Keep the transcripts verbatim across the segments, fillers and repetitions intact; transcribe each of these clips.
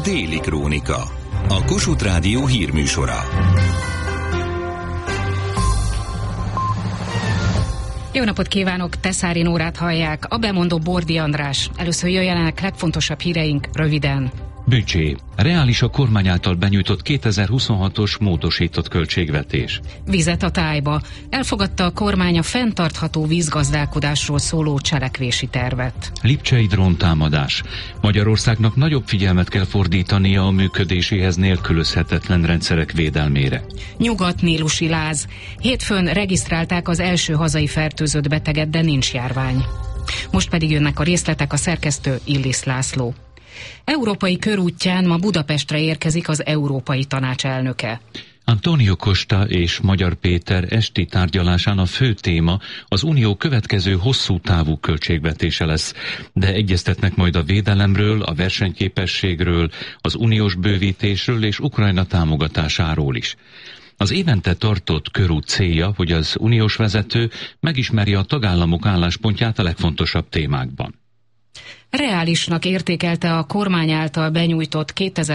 Déli Krónika, a Kossuth Rádió hírműsora. Jó napot kívánok, Teszári Nórát hallják, a bemondó Bordi András. Először jöjjenek legfontosabb híreink röviden. Büdzsé. Reális a kormány által benyújtott kétezer-huszonhatos módosított költségvetés. Vizet a tájba. Elfogadta a kormány a fenntartható vízgazdálkodásról szóló cselekvési tervet. Lipcsei dróntámadás. Magyarországnak nagyobb figyelmet kell fordítania a működéséhez nélkülözhetetlen rendszerek védelmére. Nyugat-nílusi láz. Hétfőn regisztrálták az első hazai fertőzött beteget, de nincs járvány. Most pedig jönnek a részletek, a szerkesztő Illis László. Európai körútján ma Budapestre érkezik az Európai Tanács elnöke. Antonio Costa és Magyar Péter esti tárgyalásán a fő téma az unió következő hosszú távú költségvetése lesz, de egyeztetnek majd a védelemről, a versenyképességről, az uniós bővítésről és Ukrajna támogatásáról is. Az évente tartott körút célja, hogy az uniós vezető megismerje a tagállamok álláspontját a legfontosabb témákban. Reálisnak értékelte a kormány által benyújtott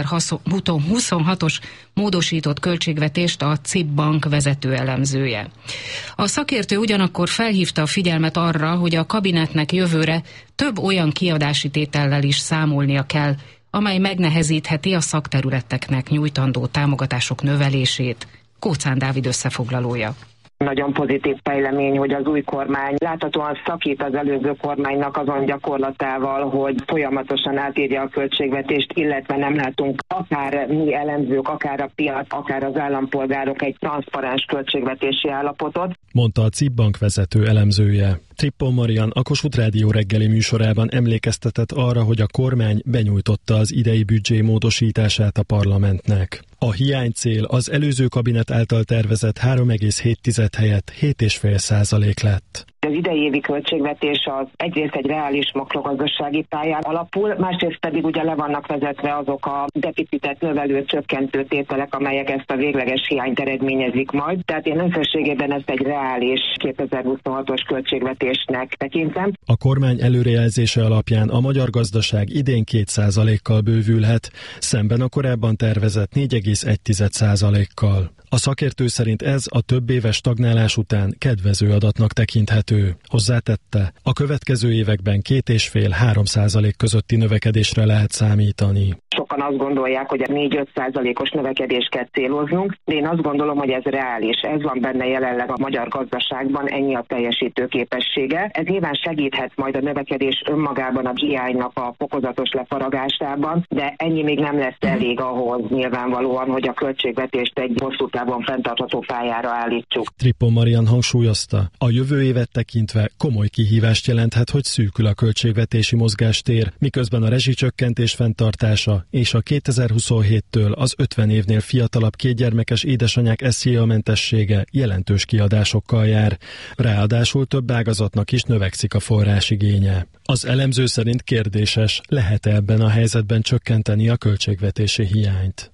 kétezer-huszonhatos módosított költségvetést a cé i bé Bank vezető elemzője. A szakértő ugyanakkor felhívta a figyelmet arra, hogy a kabinetnek jövőre több olyan kiadási tétellel is számolnia kell, amely megnehezítheti a szakterületeknek nyújtandó támogatások növelését. Kóczán Dávid összefoglalója. Nagyon pozitív fejlemény, hogy az új kormány láthatóan szakít az előző kormánynak azon gyakorlatával, hogy folyamatosan átírja a költségvetést, illetve nem látunk akár mi elemzők, akár a piac, akár az állampolgárok egy transzparens költségvetési állapotot. Mondta a cé i bé Bank vezető elemzője. Trippon Marian a Kossuth Rádió reggeli műsorában emlékeztetett arra, hogy a kormány benyújtotta az idei büdzsé módosítását a parlamentnek. A hiánycél az előző kabinet által tervezett három egész hét helyett hét egész öt százalék lett. Az idei évi költségvetés az egyrészt egy reális makrogazdasági pályán alapul, másrészt pedig ugye le vannak vezetve azok a deficitet növelő csökkentő tételek, amelyek ezt a végleges hiányt eredményezik majd. Tehát én összességében ezt egy reális kétezer-huszonhatos költségvetésnek tekintem. A kormány előrejelzése alapján a magyar gazdaság idén két százalékkal bővülhet, szemben a korábban tervezett négy egész egy százalékkal. A szakértő szerint ez a több éves stagnálás után kedvező adatnak tekinthető. Hozzátette, a következő években két és fél-három százalék közötti növekedésre lehet számítani. Sokan azt gondolják, hogy a négy-öt százalékos növekedést kell céloznunk, de én azt gondolom, hogy ez reális. Ez van benne jelenleg a magyar gazdaságban, ennyi a teljesítő képessége. Ez nyilván segíthet majd a növekedés önmagában a hiánynak a fokozatos lefaragásában, de ennyi még nem lesz elég ahhoz nyilvánvalóan, hogy a költségvetést egy hosszú távon fenntartható pályára állítsuk. Trippon Marian hangsúlyozta, a jövő évet tekintve komoly kihívást jelenthet, hogy szűkül a költségvetési mozgástér, miközben a rezsicsökkentés fenntartása és a kétezer-huszonhéttől az ötven évnél fiatalabb kétgyermekes édesanyák es zé á-mentessége jelentős kiadásokkal jár. Ráadásul több ágazatnak is növekszik a forrásigénye. Az elemző szerint kérdéses, lehet-e ebben a helyzetben csökkenteni a költségvetési hiányt.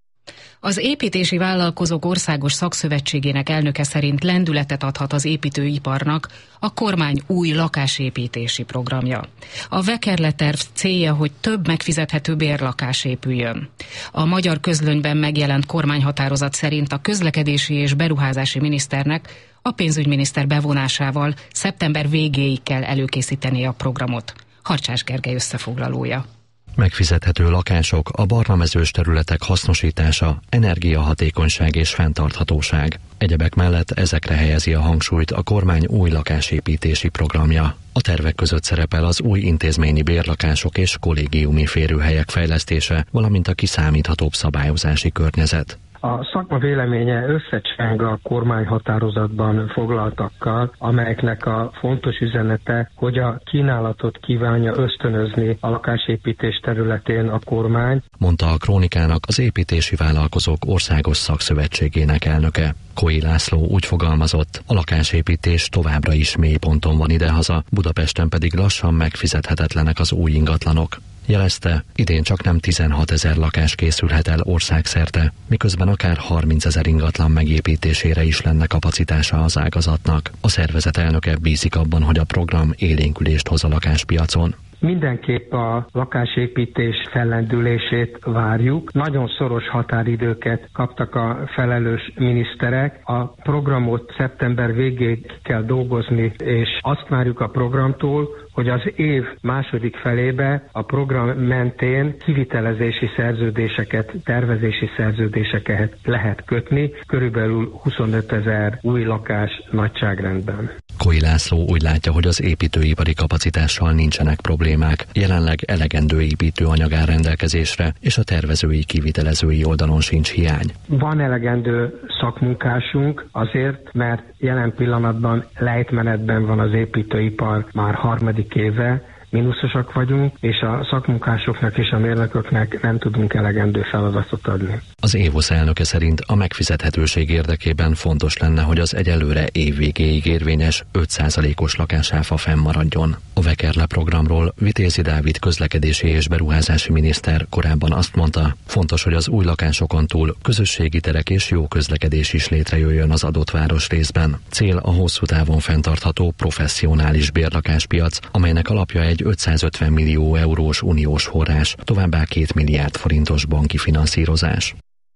Az Építési Vállalkozók Országos Szakszövetségének elnöke szerint lendületet adhat az építőiparnak a kormány új lakásépítési programja. A Vekerle terv célja, hogy több megfizethető bérlakás épüljön. A magyar közlönyben megjelent kormányhatározat szerint a közlekedési és beruházási miniszternek a pénzügyminiszter bevonásával szeptember végéig kell előkészíteni a programot. Harcsás Gergely összefoglalója. Megfizethető lakások, a barnamezős területek hasznosítása, energiahatékonyság és fenntarthatóság. Egyebek mellett ezekre helyezi a hangsúlyt a kormány új lakásépítési programja. A tervek között szerepel az új intézményi bérlakások és kollégiumi férőhelyek fejlesztése, valamint a kiszámíthatóbb szabályozási környezet. A szakma véleménye összecseng a kormányhatározatban foglaltakkal, amelyeknek a fontos üzenete, hogy a kínálatot kívánja ösztönözni a lakásépítés területén a kormány. Mondta a Krónikának az Építési Vállalkozók Országos Szakszövetségének elnöke. Kói László úgy fogalmazott, a lakásépítés továbbra is mélyponton van idehaza, Budapesten pedig lassan megfizethetetlenek az új ingatlanok. Jelezte, idén csak nem tizenhatezer lakás készülhet el országszerte, miközben akár harmincezer ingatlan megépítésére is lenne kapacitása az ágazatnak. A szervezet elnöke bízik abban, hogy a program élénkülést hoz a lakáspiacon. Mindenképp a lakásépítés fellendülését várjuk. Nagyon szoros határidőket kaptak a felelős miniszterek. A programot szeptember végéig kell dolgozni, és azt várjuk a programtól, hogy az év második felébe a program mentén kivitelezési szerződéseket, tervezési szerződéseket lehet kötni, körülbelül huszonöt ezer új lakás nagyságrendben. Koi László úgy látja, hogy az építőipari kapacitással nincsenek problémák. Jelenleg elegendő építőanyag áll rendelkezésre, és a tervezői, kivitelezői oldalon sincs hiány. Van elegendő szakmunkásunk azért, mert jelen pillanatban lejtmenetben van az építőipar már harmadik éve, mínuszosak vagyunk, és a szakmunkásoknak és a mérnököknek nem tudunk elegendő feladatot adni. Az évusz elnöke szerint a megfizethetőség érdekében fontos lenne, hogy az egyelőre év végéig érvényes öt százalékos lakásáfa fennmaradjon. A Vekerle programról Vitézi Dávid közlekedési és beruházási miniszter korábban azt mondta, fontos, hogy az új lakásokon túl közösségi terek és jó közlekedés is létrejöjjön az adott városrészben. Cél a hosszú távon fenntartható professzionális bérlakáspiac, amelynek alapja egy ötszázötven millió eurós uniós forrás, továbbá két milliárd forintos banki finanszírozás.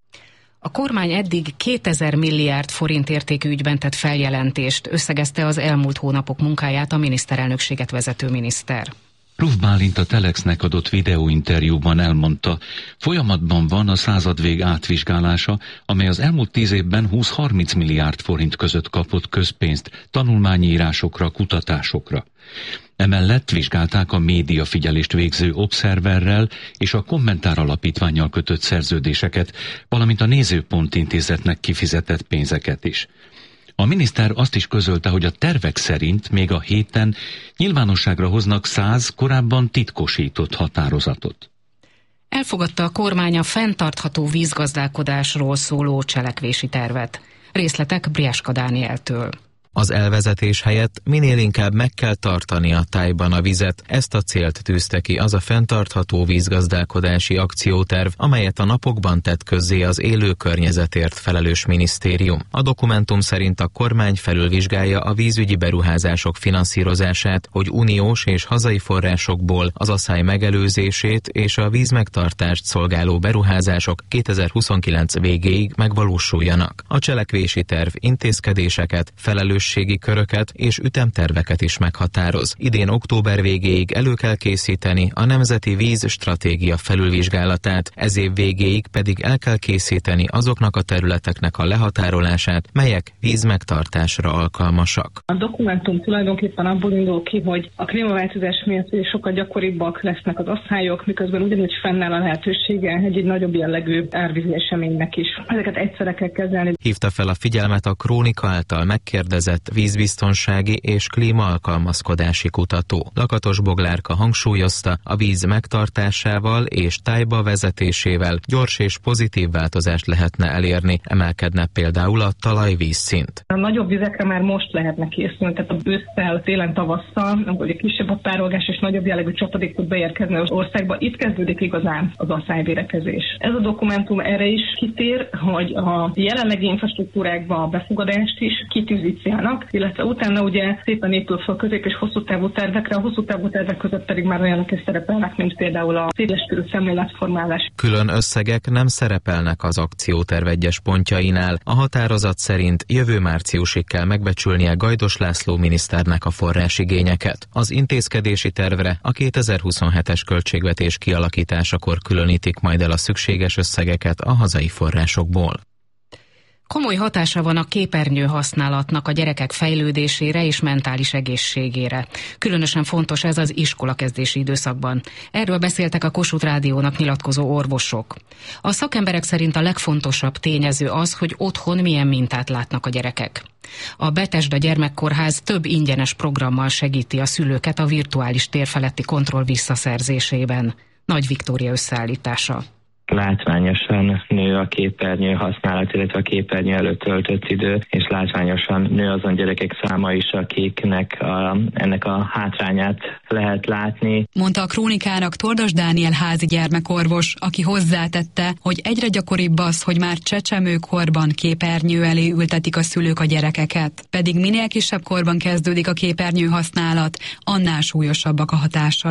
A kormány eddig kétezer milliárd forint értékű ügyben tett feljelentést, összegezte az elmúlt hónapok munkáját a miniszterelnökséget vezető miniszter. Ruf Bálint a Telexnek adott videóinterjúban elmondta, folyamatban van a századvég átvizsgálása, amely az elmúlt tíz évben húsz-harminc milliárd forint között kapott közpénzt tanulmányírásokra, kutatásokra. Emellett vizsgálták a médiafigyelést végző Observerrel és a Kommentár Alapítvánnyal kötött szerződéseket, valamint a Nézőpont Intézetnek kifizetett pénzeket is. A miniszter azt is közölte, hogy a tervek szerint még a héten nyilvánosságra hoznak száz korábban titkosított határozatot. Elfogadta a kormány a fenntartható vízgazdálkodásról szóló cselekvési tervet. Részletek Briáska Dánieltől. Az elvezetés helyett minél inkább meg kell tartani a tájban a vizet. Ezt a célt tűzte ki az a fenntartható vízgazdálkodási akcióterv, amelyet a napokban tett közzé az élő környezetért felelős minisztérium. A dokumentum szerint a kormány felülvizsgálja a vízügyi beruházások finanszírozását, hogy uniós és hazai forrásokból az aszály megelőzését és a vízmegtartást szolgáló beruházások kétezer-huszonkilenc végéig megvalósuljanak. A cselekvési terv intézkedéseket, felelős köröket és ütemterveket is meghatároz. Idén október végéig elő kell készíteni a Nemzeti Víz Stratégia felülvizsgálatát, ez év végéig pedig el kell készíteni azoknak a területeknek a lehatárolását, melyek vízmegtartásra alkalmasak. A dokumentum tulajdonképpen abból indul ki, hogy a klímaváltozás miatt sokkal gyakoribbak lesznek az asszályok, miközben ugyanúgy fennáll a lehetősége egy, egy nagyobb jellegű árvízi eseménynek is. Ezeket egyszerre kell kezelni. Hívta fel a figyelmet a Krónika által megkérdezett vízbiztonsági és klímaalkalmazkodási kutató. Lakatos Boglárka hangsúlyozta, a víz megtartásával és tájba vezetésével gyors és pozitív változást lehetne elérni, emelkedne például a talajvízszint. A nagyobb vizekre már most lehetne készülni, tehát a ősszel, télen, tavasszal, amikor egy kisebb a párolgás és nagyobb jellegű csapadék tud beérkezni az országba, itt kezdődik igazán az asszályvédekezés. Ez a dokumentum erre is kitér, hogy a jelenlegi infrastruktúrákba a befogadást is kitűzi célnak, illetve utána ugye szépen épül fel közép- és hosszú távú tervekre, a hosszú távú tervek között pedig már olyanok is szerepelnek, mint például a széleskörű szemléletformálás. Külön összegek nem szerepelnek az akcióterv egyes pontjainál. A határozat szerint jövő márciusig kell megbecsülnie Gajdos László miniszternek a forrásigényeket. Az intézkedési tervre a kétezer-huszonhetes költségvetés kialakításakor különítik majd el a szükséges összegeket a hazai forrásokból. Komoly hatása van a képernyő használatnak a gyerekek fejlődésére és mentális egészségére. Különösen fontos ez az iskolakezdési időszakban. Erről beszéltek a Kossuth Rádiónak nyilatkozó orvosok. A szakemberek szerint a legfontosabb tényező az, hogy otthon milyen mintát látnak a gyerekek. A Bethesda Gyermekkórház több ingyenes programmal segíti a szülőket a virtuális tér feletti kontroll visszaszerzésében. Nagy Viktória összeállítása. Látványosan nő a képernyő használat, illetve a képernyő előtt töltött idő, és látványosan nő azon gyerekek száma is, akiknek a, ennek a hátrányát lehet látni. Mondta a Krónikának Tordos Dániel házi gyermekorvos, aki hozzátette, hogy egyre gyakoribb az, hogy már csecsemőkorban képernyő elé ültetik a szülők a gyerekeket. Pedig minél kisebb korban kezdődik a képernyő használat, annál súlyosabbak a hatásai.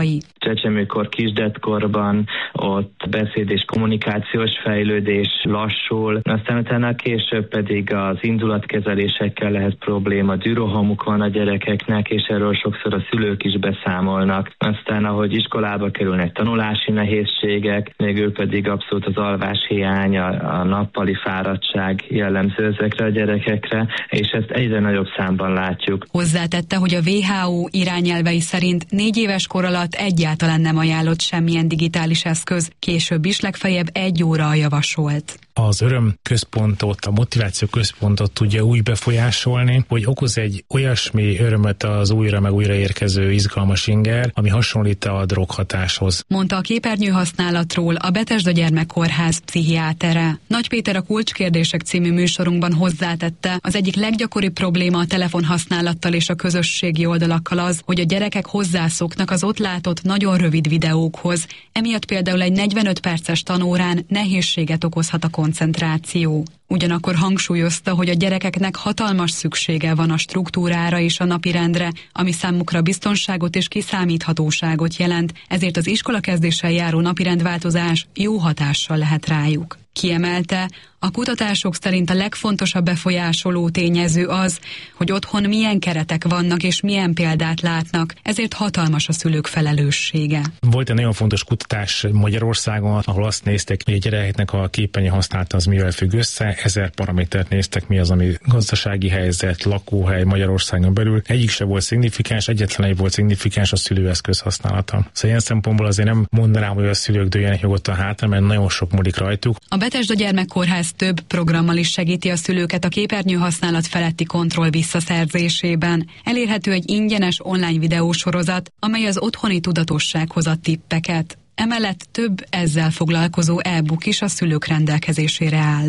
csecsemőkor, kisdetkorban, ott beszéd és kommunikációs fejlődés lassul, aztán utána később pedig az indulatkezelésekkel lehet probléma, dürohamuk van a gyerekeknek, és erről sokszor a szülők is beszámolnak. Aztán, ahogy iskolába kerülnek, tanulási nehézségek, végül pedig abszolút az alváshiány, a, a nappali fáradtság jellemző ezekre a gyerekekre, és ezt egyre nagyobb számban látjuk. Hozzátette, hogy a dupla vé há ó irányelvei szerint négy éves kor alatt egyáltalán nem ajánlott semmilyen digitális eszköz, később is legfeljebb egy óra a javasolt. Az öröm központot, a motiváció központot tudja úgy befolyásolni, hogy okoz egy olyasmi örömöt az újra meg újra érkező izgalmas inger, ami hasonlít a droghatáshoz. Mondta a képernyő használatról a Betesda Gyermekkórház pszichiátere. Nagy Péter a Kulcskérdések című műsorunkban hozzátette, az egyik leggyakoribb probléma a telefonhasználattal és a közösségi oldalakkal az, hogy a gyerekek hozzászoknak az ott látott nagyon rövid videókhoz. Emiatt például egy negyvenöt perces tanórán nehézséget okozhat a koncentráció. Ugyanakkor hangsúlyozta, hogy a gyerekeknek hatalmas szüksége van a struktúrára és a napirendre, ami számukra biztonságot és kiszámíthatóságot jelent, ezért az iskolakezdéssel járó napirendváltozás jó hatással lehet rájuk. Kiemelte, a kutatások szerint a legfontosabb befolyásoló tényező az, hogy otthon milyen keretek vannak és milyen példát látnak, ezért hatalmas a szülők felelőssége. Volt egy nagyon fontos kutatás Magyarországon, ahol azt nézték, hogy a gyerekeknek a képernyő használata az mivel függ össze, ezer paramétert néztek, mi az, ami gazdasági helyzet, lakóhely Magyarországon belül. Egyik se volt szignifikáns, egyetlen egy volt szignifikáns, a szülőeszköz használata. Szóval ilyen szempontból azért nem mondanám, hogy a szülők dőljenek nyugodtan hátra, mert nagyon sok múlik rajtuk. A Betesda Gyermekkórház több programmal is segíti a szülőket a képernyő használat feletti kontroll visszaszerzésében. Elérhető egy ingyenes online videósorozat, amely az otthoni tudatossághoz ad tippeket. Emellett több ezzel foglalkozó e-book is a szülők rendelkezésére áll.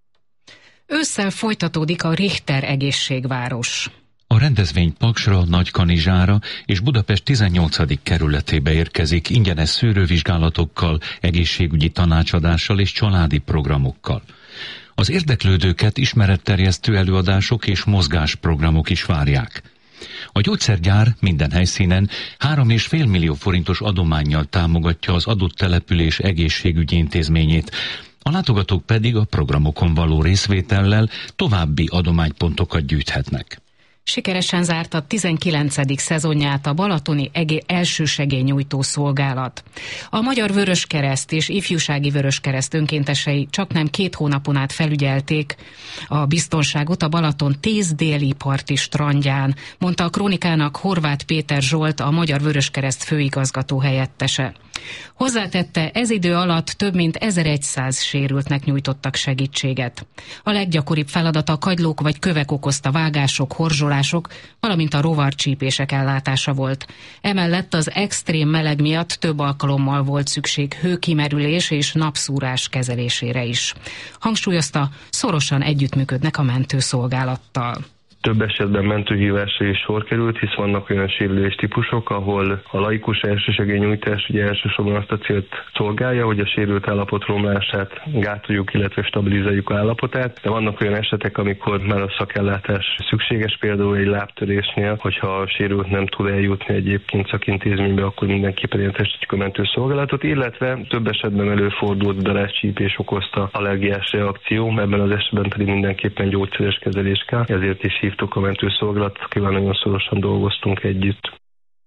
Ősszel folytatódik a Richter egészségváros. A rendezvény Paksra, Nagykanizsára és Budapest tizennyolcadik kerületébe érkezik ingyenes szűrővizsgálatokkal, egészségügyi tanácsadással és családi programokkal. Az érdeklődőket ismeretterjesztő előadások és mozgásprogramok is várják. A gyógyszergyár minden helyszínen három és fél millió forintos adománnyal támogatja az adott település egészségügyi intézményét, a látogatók pedig a programokon való részvétellel további adománypontokat gyűjthetnek. Sikeresen zárta tizenkilencedik szezonját a balatoni egé- elsősegélynyújtó szolgálat. A Magyar Vöröskereszt és Ifjúsági Vöröskereszt önkéntesei csaknem két hónapon át felügyelték a biztonságot a Balaton Tész déli parti strandján, mondta a Krónikának Horváth Péter Zsolt, a Magyar Vöröskereszt főigazgató helyettese. Hozzátette, ez idő alatt több mint ezerszáz sérültnek nyújtottak segítséget. A leggyakoribb feladat a kagylók vagy kövek okozta vágások, horzsolások, valamint a rovarcsípések ellátása volt. Emellett az extrém meleg miatt több alkalommal volt szükség hőkimerülés és napszúrás kezelésére is. Hangsúlyozta, szorosan együttműködnek a mentőszolgálattal. Több esetben mentőhívásra is sor került, hisz vannak olyan sérülés típusok, ahol a laikus elsősegélynyújtás ugye elsősorban azt a célt szolgálja, hogy a sérült állapot romlását gátoljuk, illetve stabilizáljuk állapotát. De vannak olyan esetek, amikor már a szakellátás szükséges, például egy lábtörésnél, hogyha a sérült nem tud eljutni egyébként szakintézménybe, akkor mindenképpen értesítjük a mentőszolgálatot, illetve több esetben előfordult darázscsípés okozta allergiás reakció, ebben az esetben pedig mindenképpen gyógyszeres kezelés kell, ezért is a mentőszolgálat, akivel nagyon szorosan dolgoztunk együtt.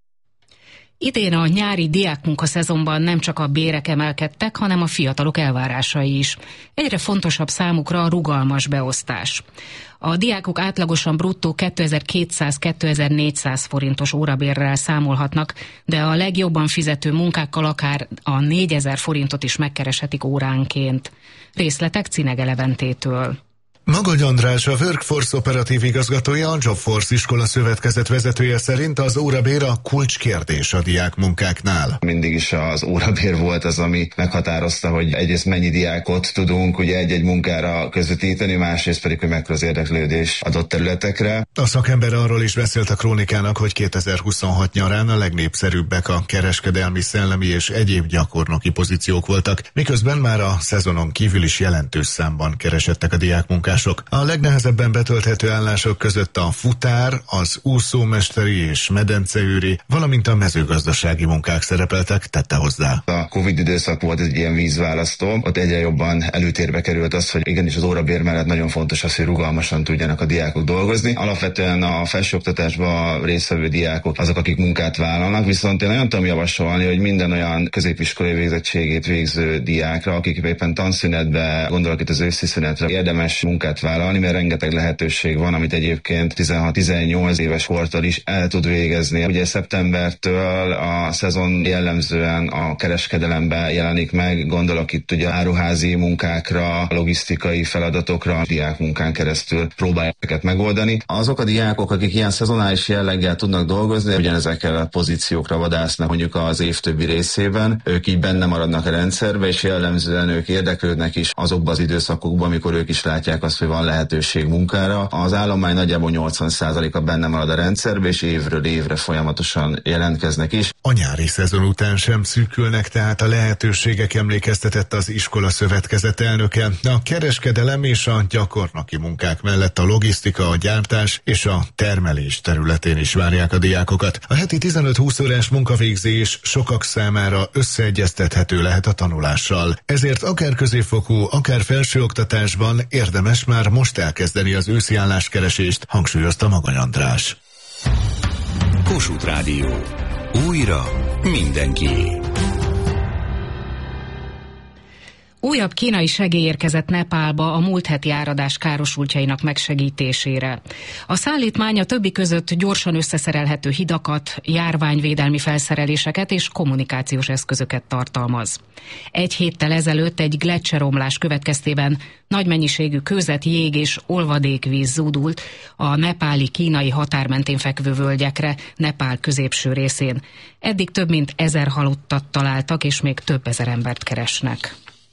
Idén a nyári diákmunkaszezonban nem csak a bérek emelkedtek, hanem a fiatalok elvárásai is. Egyre fontosabb számukra a rugalmas beosztás. A diákok átlagosan bruttó kétezer-kétszáz-kétezer-négyszáz forintos órabérrel számolhatnak, de a legjobban fizető munkákkal akár a négyezer forintot is megkereshetik óránként. Részletek Cinege Leventétől. Magagy András, a Workforce operatív igazgatója, a Jobforce iskola szövetkezet vezetője szerint az órabér a kulcskérdés a diákmunkáknál. Mindig is az órabér volt az, ami meghatározta, hogy egyrészt mennyi diákot tudunk ugye egy-egy munkára közvetíteni, másrészt pedig, hogy mekkora az érdeklődés adott területekre. A szakember arról is beszélt a Krónikának, hogy kétezer-huszonhat nyarán a legnépszerűbbek a kereskedelmi, szellemi és egyéb gyakornoki pozíciók voltak, miközben már a szezonon kívül is jelentős számban keresettek a diákmunkások. állások. A legnehezebben betölthető állások között a futár, az úszómesteri és medenceőri, valamint a mezőgazdasági munkák szerepeltek, tette hozzá. A Covid időszak volt egy ilyen vízválasztó, ott egyre jobban előtérbe került az, hogy igenis az órabér mellett nagyon fontos az, hogy rugalmasan tudjanak a diákok dolgozni. Alapvetően a felsőoktatásban résztvevő diákok azok, akik munkát vállalnak, viszont én nagyon tudom javasolni, hogy minden olyan középiskolai végzettségét végző diákra, akik éppen tanszünetbe, gondolok itt az őszi szünetre, érdemes munkát vállalni, mert rengeteg lehetőség van, amit egyébként tizenhat-tizennyolc éves kortól is el tud végezni. Ugye szeptembertől a szezon jellemzően a kereskedelemben jelenik meg, gondolok itt ugye áruházi munkákra, logisztikai feladatokra, diákmunkán keresztül próbálják ezeket megoldani. Azok a diákok, akik ilyen szezonális jelleggel tudnak dolgozni, ugyanezekkel a pozíciókra vadásznak mondjuk az év többi részében, ők így benne maradnak a rendszerbe, és jellemzően ők érdeklődnek is azokban az időszakokban, amikor ők is látják azt, hogy van lehetőség munkára. Az állomány nagyjából nyolcvan százaléka benne marad a rendszerbe, és évről évre folyamatosan jelentkeznek is. A nyári szezon után sem szűkülnek tehát a lehetőségek, emlékeztetett az iskola szövetkezet elnöke. A kereskedelem és a gyakornoki munkák mellett a logisztika, a gyártás és a termelés területén is várják a diákokat. A heti tizenöt-húsz órás munkavégzés sokak számára összeegyeztethető lehet a tanulással. Ezért akár középfokú, akár felsőoktatásban érdemes már most elkezdeni az őszi álláskeresést, hangsúlyozta Magany András. Kossuth Rádió. Újra mindenkié. Újabb kínai segély érkezett Nepálba a múlt heti áradás károsultjainak megsegítésére. A szállítmány a többi között gyorsan összeszerelhető hidakat, járványvédelmi felszereléseket és kommunikációs eszközöket tartalmaz. Egy héttel ezelőtt egy gleccseromlás következtében nagy mennyiségű kőzet, jég és olvadékvíz zúdult a nepáli-kínai határ mentén fekvő völgyekre, Nepál középső részén. Eddig több mint ezer halottat találtak, és még több ezer embert keresnek.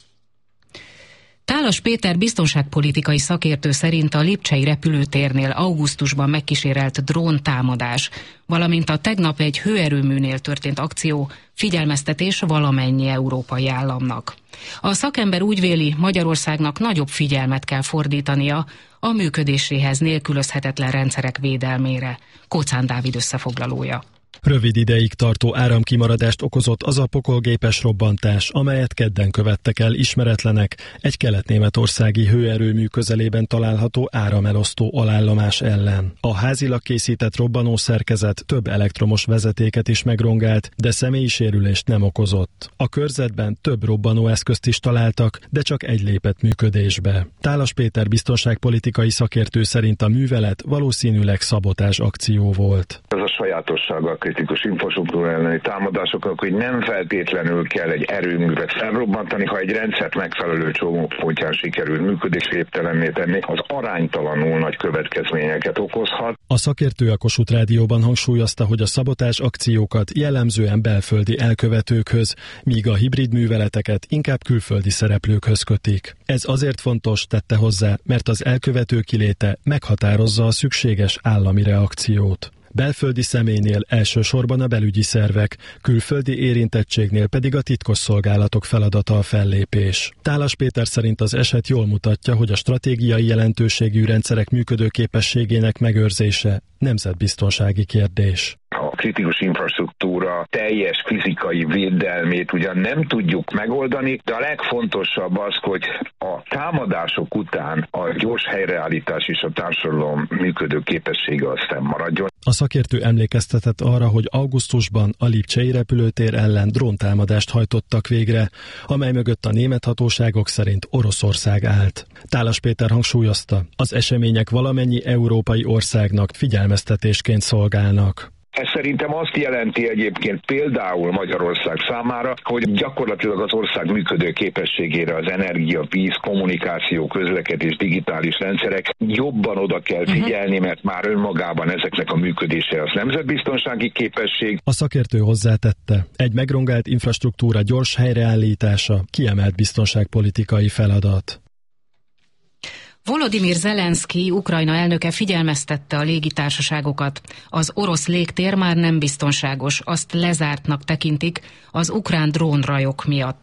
Tálas Péter biztonságpolitikai szakértő szerint a lipcsei repülőtérnél augusztusban megkísérelt dróntámadás, valamint a tegnap egy hőerőműnél történt akció figyelmeztetés valamennyi európai államnak. A szakember úgy véli, Magyarországnak nagyobb figyelmet kell fordítania a működéséhez nélkülözhetetlen rendszerek védelmére. Kóczán Dávid összefoglalója. Rövid ideig tartó áramkimaradást okozott az a pokolgépes robbantás, amelyet kedden követtek el ismeretlenek egy kelet-németországi hőerőmű közelében található áramelosztó alállomás ellen. A házilag készített robbanószerkezet több elektromos vezetéket is megrongált, de személyi sérülést nem okozott. A körzetben több robbanóeszközt is találtak, de csak egy lépett működésbe. Tálas Péter biztonságpolitikai szakértő szerint a művelet valószínűleg szabotázs akció volt. Ez a sajátossága a kritikus infrastruktúra elleni támadásoknak, hogy nem feltétlenül kell egy erőművet felrobbantani, ha egy rendszert megfelelő csomópontján sikerül működésképtelenné tenni, az aránytalanul nagy következményeket okozhat. A szakértő a Kossuth Rádióban hangsúlyozta, hogy a szabotázs akciókat jellemzően belföldi elkövetőkhöz, míg a hibrid műveleteket inkább külföldi szereplőkhöz kötik. Ez azért fontos, tette hozzá, mert az elkövető kiléte meghatározza a szükséges állami reakciót. Belföldi személynél elsősorban a belügyi szervek, külföldi érintettségnél pedig a titkosszolgálatok feladata a fellépés. Tálas Péter szerint az eset jól mutatja, hogy a stratégiai jelentőségű rendszerek működőképességének megőrzése nemzetbiztonsági kérdés. A kritikus infrastruktúra teljes fizikai védelmét ugyan nem tudjuk megoldani, de a legfontosabb az, hogy a támadások után a gyors helyreállítás és a társadalom működő képessége az fennmaradjon. A szakértő emlékeztetett arra, hogy augusztusban a lipcsei repülőtér ellen dróntámadást hajtottak végre, amely mögött a német hatóságok szerint Oroszország állt. Tálas Péter hangsúlyozta, az események valamennyi európai országnak figyelmeztetésként szolgálnak. Ez szerintem azt jelenti egyébként például Magyarország számára, hogy gyakorlatilag az ország működő képességére az energia, víz, kommunikáció, közlekedés, digitális rendszerek jobban oda kell figyelni, mert már önmagában ezeknek a működése az nemzetbiztonsági képesség. A szakértő hozzátette, egy megrongált infrastruktúra gyors helyreállítása kiemelt biztonságpolitikai feladat. Volodymyr Zelenszky, Ukrajna elnöke figyelmeztette a légitársaságokat. Az orosz légtér már nem biztonságos, azt lezártnak tekintik az ukrán drónrajok miatt.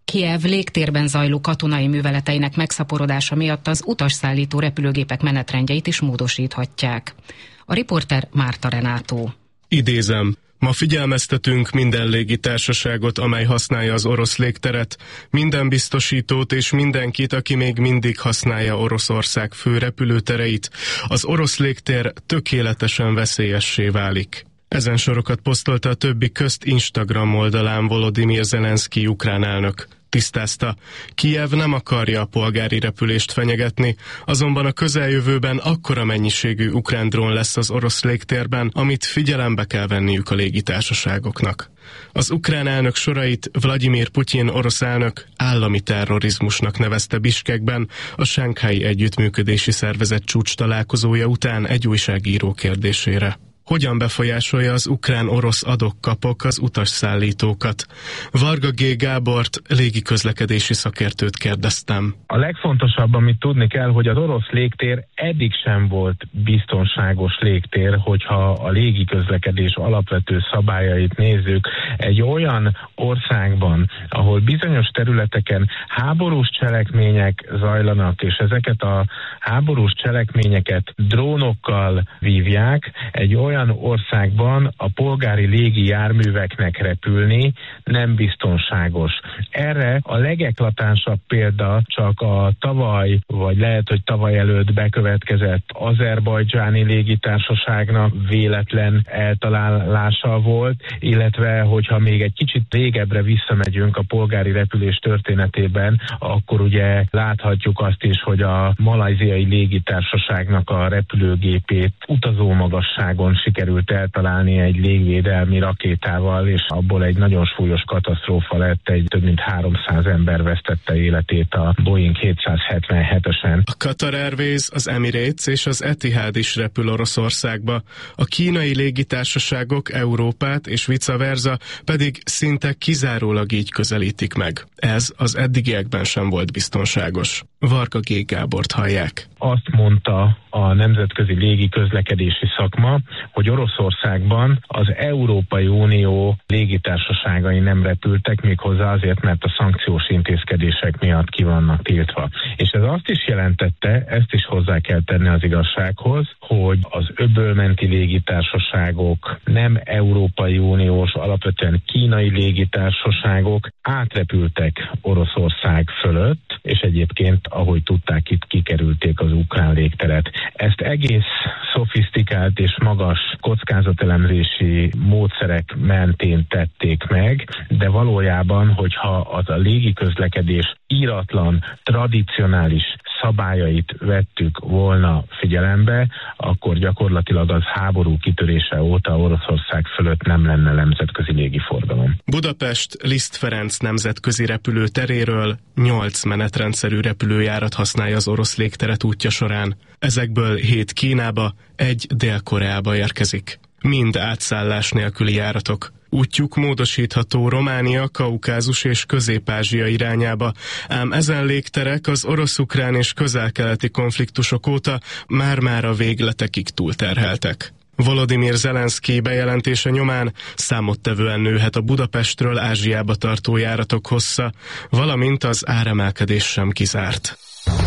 Kijev légtérben zajló katonai műveleteinek megszaporodása miatt az utasszállító repülőgépek menetrendjeit is módosíthatják. A riporter Márta Renátó. Idézem. Ma figyelmeztetünk minden légitársaságot, amely használja az orosz légteret, minden biztosítót és mindenkit, aki még mindig használja Oroszország fő repülőtereit. Az orosz légtér tökéletesen veszélyessé válik. Ezen sorokat posztolta a többi közt Instagram oldalán Volodymyr Zelenszky ukrán elnök. Tisztázta, Kijev nem akarja a polgári repülést fenyegetni, azonban a közeljövőben akkora mennyiségű ukrán drón lesz az orosz légtérben, amit figyelembe kell venniük a légitársaságoknak. Az ukrán elnök sorait Vladimir Putyin orosz elnök állami terrorizmusnak nevezte Biskekben a Sánghái Együttműködési Szervezet csúcs találkozója után egy újságíró kérdésére. Hogyan befolyásolja az ukrán-orosz adok-kapok az utasszállítókat? Varga G. Gábort, légiközlekedési szakértőt kérdeztem. A legfontosabb, amit tudni kell, hogy az orosz légtér eddig sem volt biztonságos légtér, hogyha a légiközlekedés alapvető szabályait nézzük. Egy olyan országban, ahol bizonyos területeken háborús cselekmények zajlanak, és ezeket a háborús cselekményeket drónokkal vívják, egy olyan olyan országban a polgári légi járműveknek repülni nem biztonságos. Erre a legeklatánsabb példa csak a tavaly, vagy lehet, hogy tavaly előtt bekövetkezett azerbajdzsáni légitársaságnak véletlen eltalálása volt, illetve hogyha még egy kicsit régebbre visszamegyünk a polgári repülés történetében, akkor ugye láthatjuk azt is, hogy a malajziai légitársaságnak a repülőgépét utazómagasságon sikerült eltalálni egy légvédelmi rakétával, és abból egy nagyon súlyos katasztrófa lett, egy több mint háromszáz ember vesztette életét a Boeing hétszázhetvenhetesen. A Qatar Airways, az Emirates és az Etihad is repül Oroszországba. A kínai légitársaságok Európát és vice versa pedig szinte kizárólag így közelítik meg. Ez az eddigiekben sem volt biztonságos. Varga G. Gábort hallják. Azt mondta a nemzetközi légiközlekedési szakma, hogy Oroszországban az Európai Unió légitársaságai nem repültek, méghozzá azért, mert a szankciós intézkedések miatt ki vannak tiltva. És ez azt is jelentette, ezt is hozzá kell tenni az igazsághoz, hogy az öbölmenti légitársaságok, nem Európai Uniós, alapvetően kínai légitársaságok átrepültek Oroszország fölött, és egyébként, ahogy tudták, itt kikerülték az ukrán légteret. Ezt egész szofisztikált és magas kockázatelemzési módszerek mentén tették meg, de valójában, hogyha az a légiközlekedés íratlan, tradicionális szabályait vettük volna figyelembe, akkor gyakorlatilag az háború kitörése óta Oroszország fölött nem lenne nemzetközi légiforgalom. Budapest Liszt Ferenc nemzetközi repülőteréről nyolc menetrendszerű repülőjárat használja az orosz légteret útja során. Ezekből hét Kínába, egy Dél-Koreába érkezik. Mind átszállás nélküli járatok. Útjuk módosítható Románia, Kaukázus és Közép-Ázsia irányába, ám ezen légterek az orosz-ukrán és közel-keleti konfliktusok óta már-már a végletekig túlterheltek. Volodymyr Zelenszky bejelentése nyomán számottevően nőhet a Budapestről Ázsiába tartó járatok hossza, valamint az áremelkedés sem kizárt.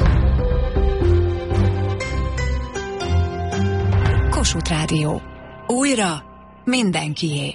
Kossuth Rádió. Újra mindenkié.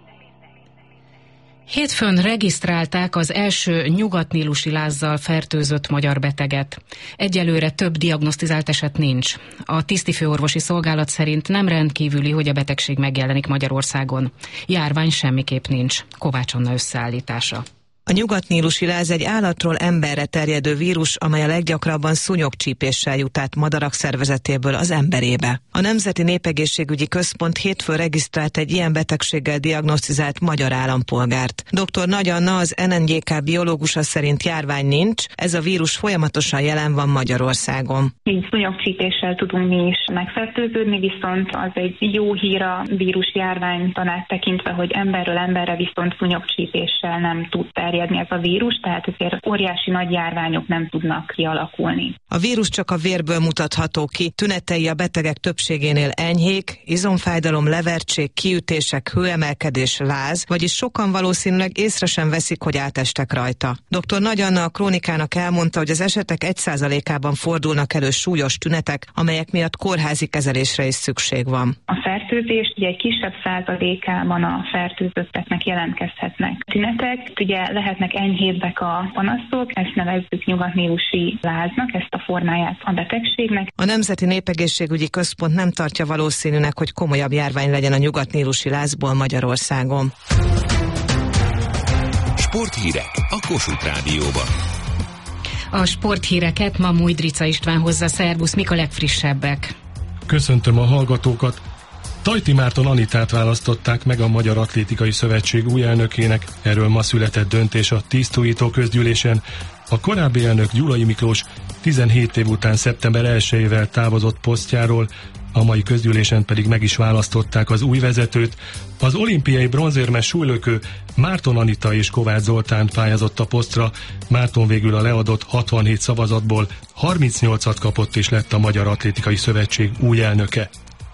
Hétfőn regisztrálták az első nyugatnílusi lázzal fertőzött magyar beteget. Egyelőre több diagnosztizált eset nincs. A tisztifőorvosi szolgálat szerint nem rendkívüli, hogy a betegség megjelenik Magyarországon. Járvány semmiképp nincs. Kovács Anna összeállítása. A nyugatnílusi láz egy állatról emberre terjedő vírus, amely a leggyakrabban szúnyogcsípéssel jut át madarak szervezetéből az emberébe. A Nemzeti Népegészségügyi Központ hétfőn regisztrált egy ilyen betegséggel diagnosztizált magyar állampolgárt. doktor Nagy Anna, az en en gé ká biológusa szerint járvány nincs, ez a vírus folyamatosan jelen van Magyarországon. Így szúnyogcsípéssel tudunk mi is megfertőződni, viszont az egy jó hír a vírus járványtanát tekintve, hogy emberről emberre viszont szúnyogcsípéssel nem tud terjedni. terjedni ez a vírus, tehát ezért óriási nagy járványok nem tudnak kialakulni. A vírus csak a vérből mutatható ki. Tünetei a betegek többségénél enyhék, izomfájdalom, levertség, kiütések, hőemelkedés, láz, vagyis sokan valószínűleg észre sem veszik, hogy átestek rajta. doktor Nagy Anna a Krónikának elmondta, hogy az esetek egy százalékában fordulnak elő súlyos tünetek, amelyek miatt kórházi kezelésre is szükség van. A fertőzés ugye egy kisebb százalékában a fertőzötteknek jelentkezhetnek tünetek, ugye lehetnek enyhébbek a panaszok, ezt nevezzük nyugatnílusi láznak, ezt a formáját a betegségnek. A Nemzeti Népegészségügyi Központ nem tartja valószínűnek, hogy komolyabb járvány legyen a nyugatnílusi lázból Magyarországon. Sporthírek a Kossuth Rádióban. A sporthíreket ma Mújdrica István hozza. Szervusz, mik a legfrissebbek? Köszöntöm a hallgatókat! Tajti Márton Anitát választották meg a Magyar Atlétikai Szövetség új elnökének, erről ma született döntés a tisztújító közgyűlésen. A korábbi elnök Gyulai Miklós tizenhét év után szeptember elsejével távozott posztjáról, a mai közgyűlésen pedig meg is választották az új vezetőt. Az olimpiai bronzérmes súlylökő Márton Anita és Kovács Zoltán pályázott a posztra. Márton végül a leadott hatvanhét szavazatból harmincnyolcat kapott és lett a Magyar Atlétikai Szövetség új elnöke.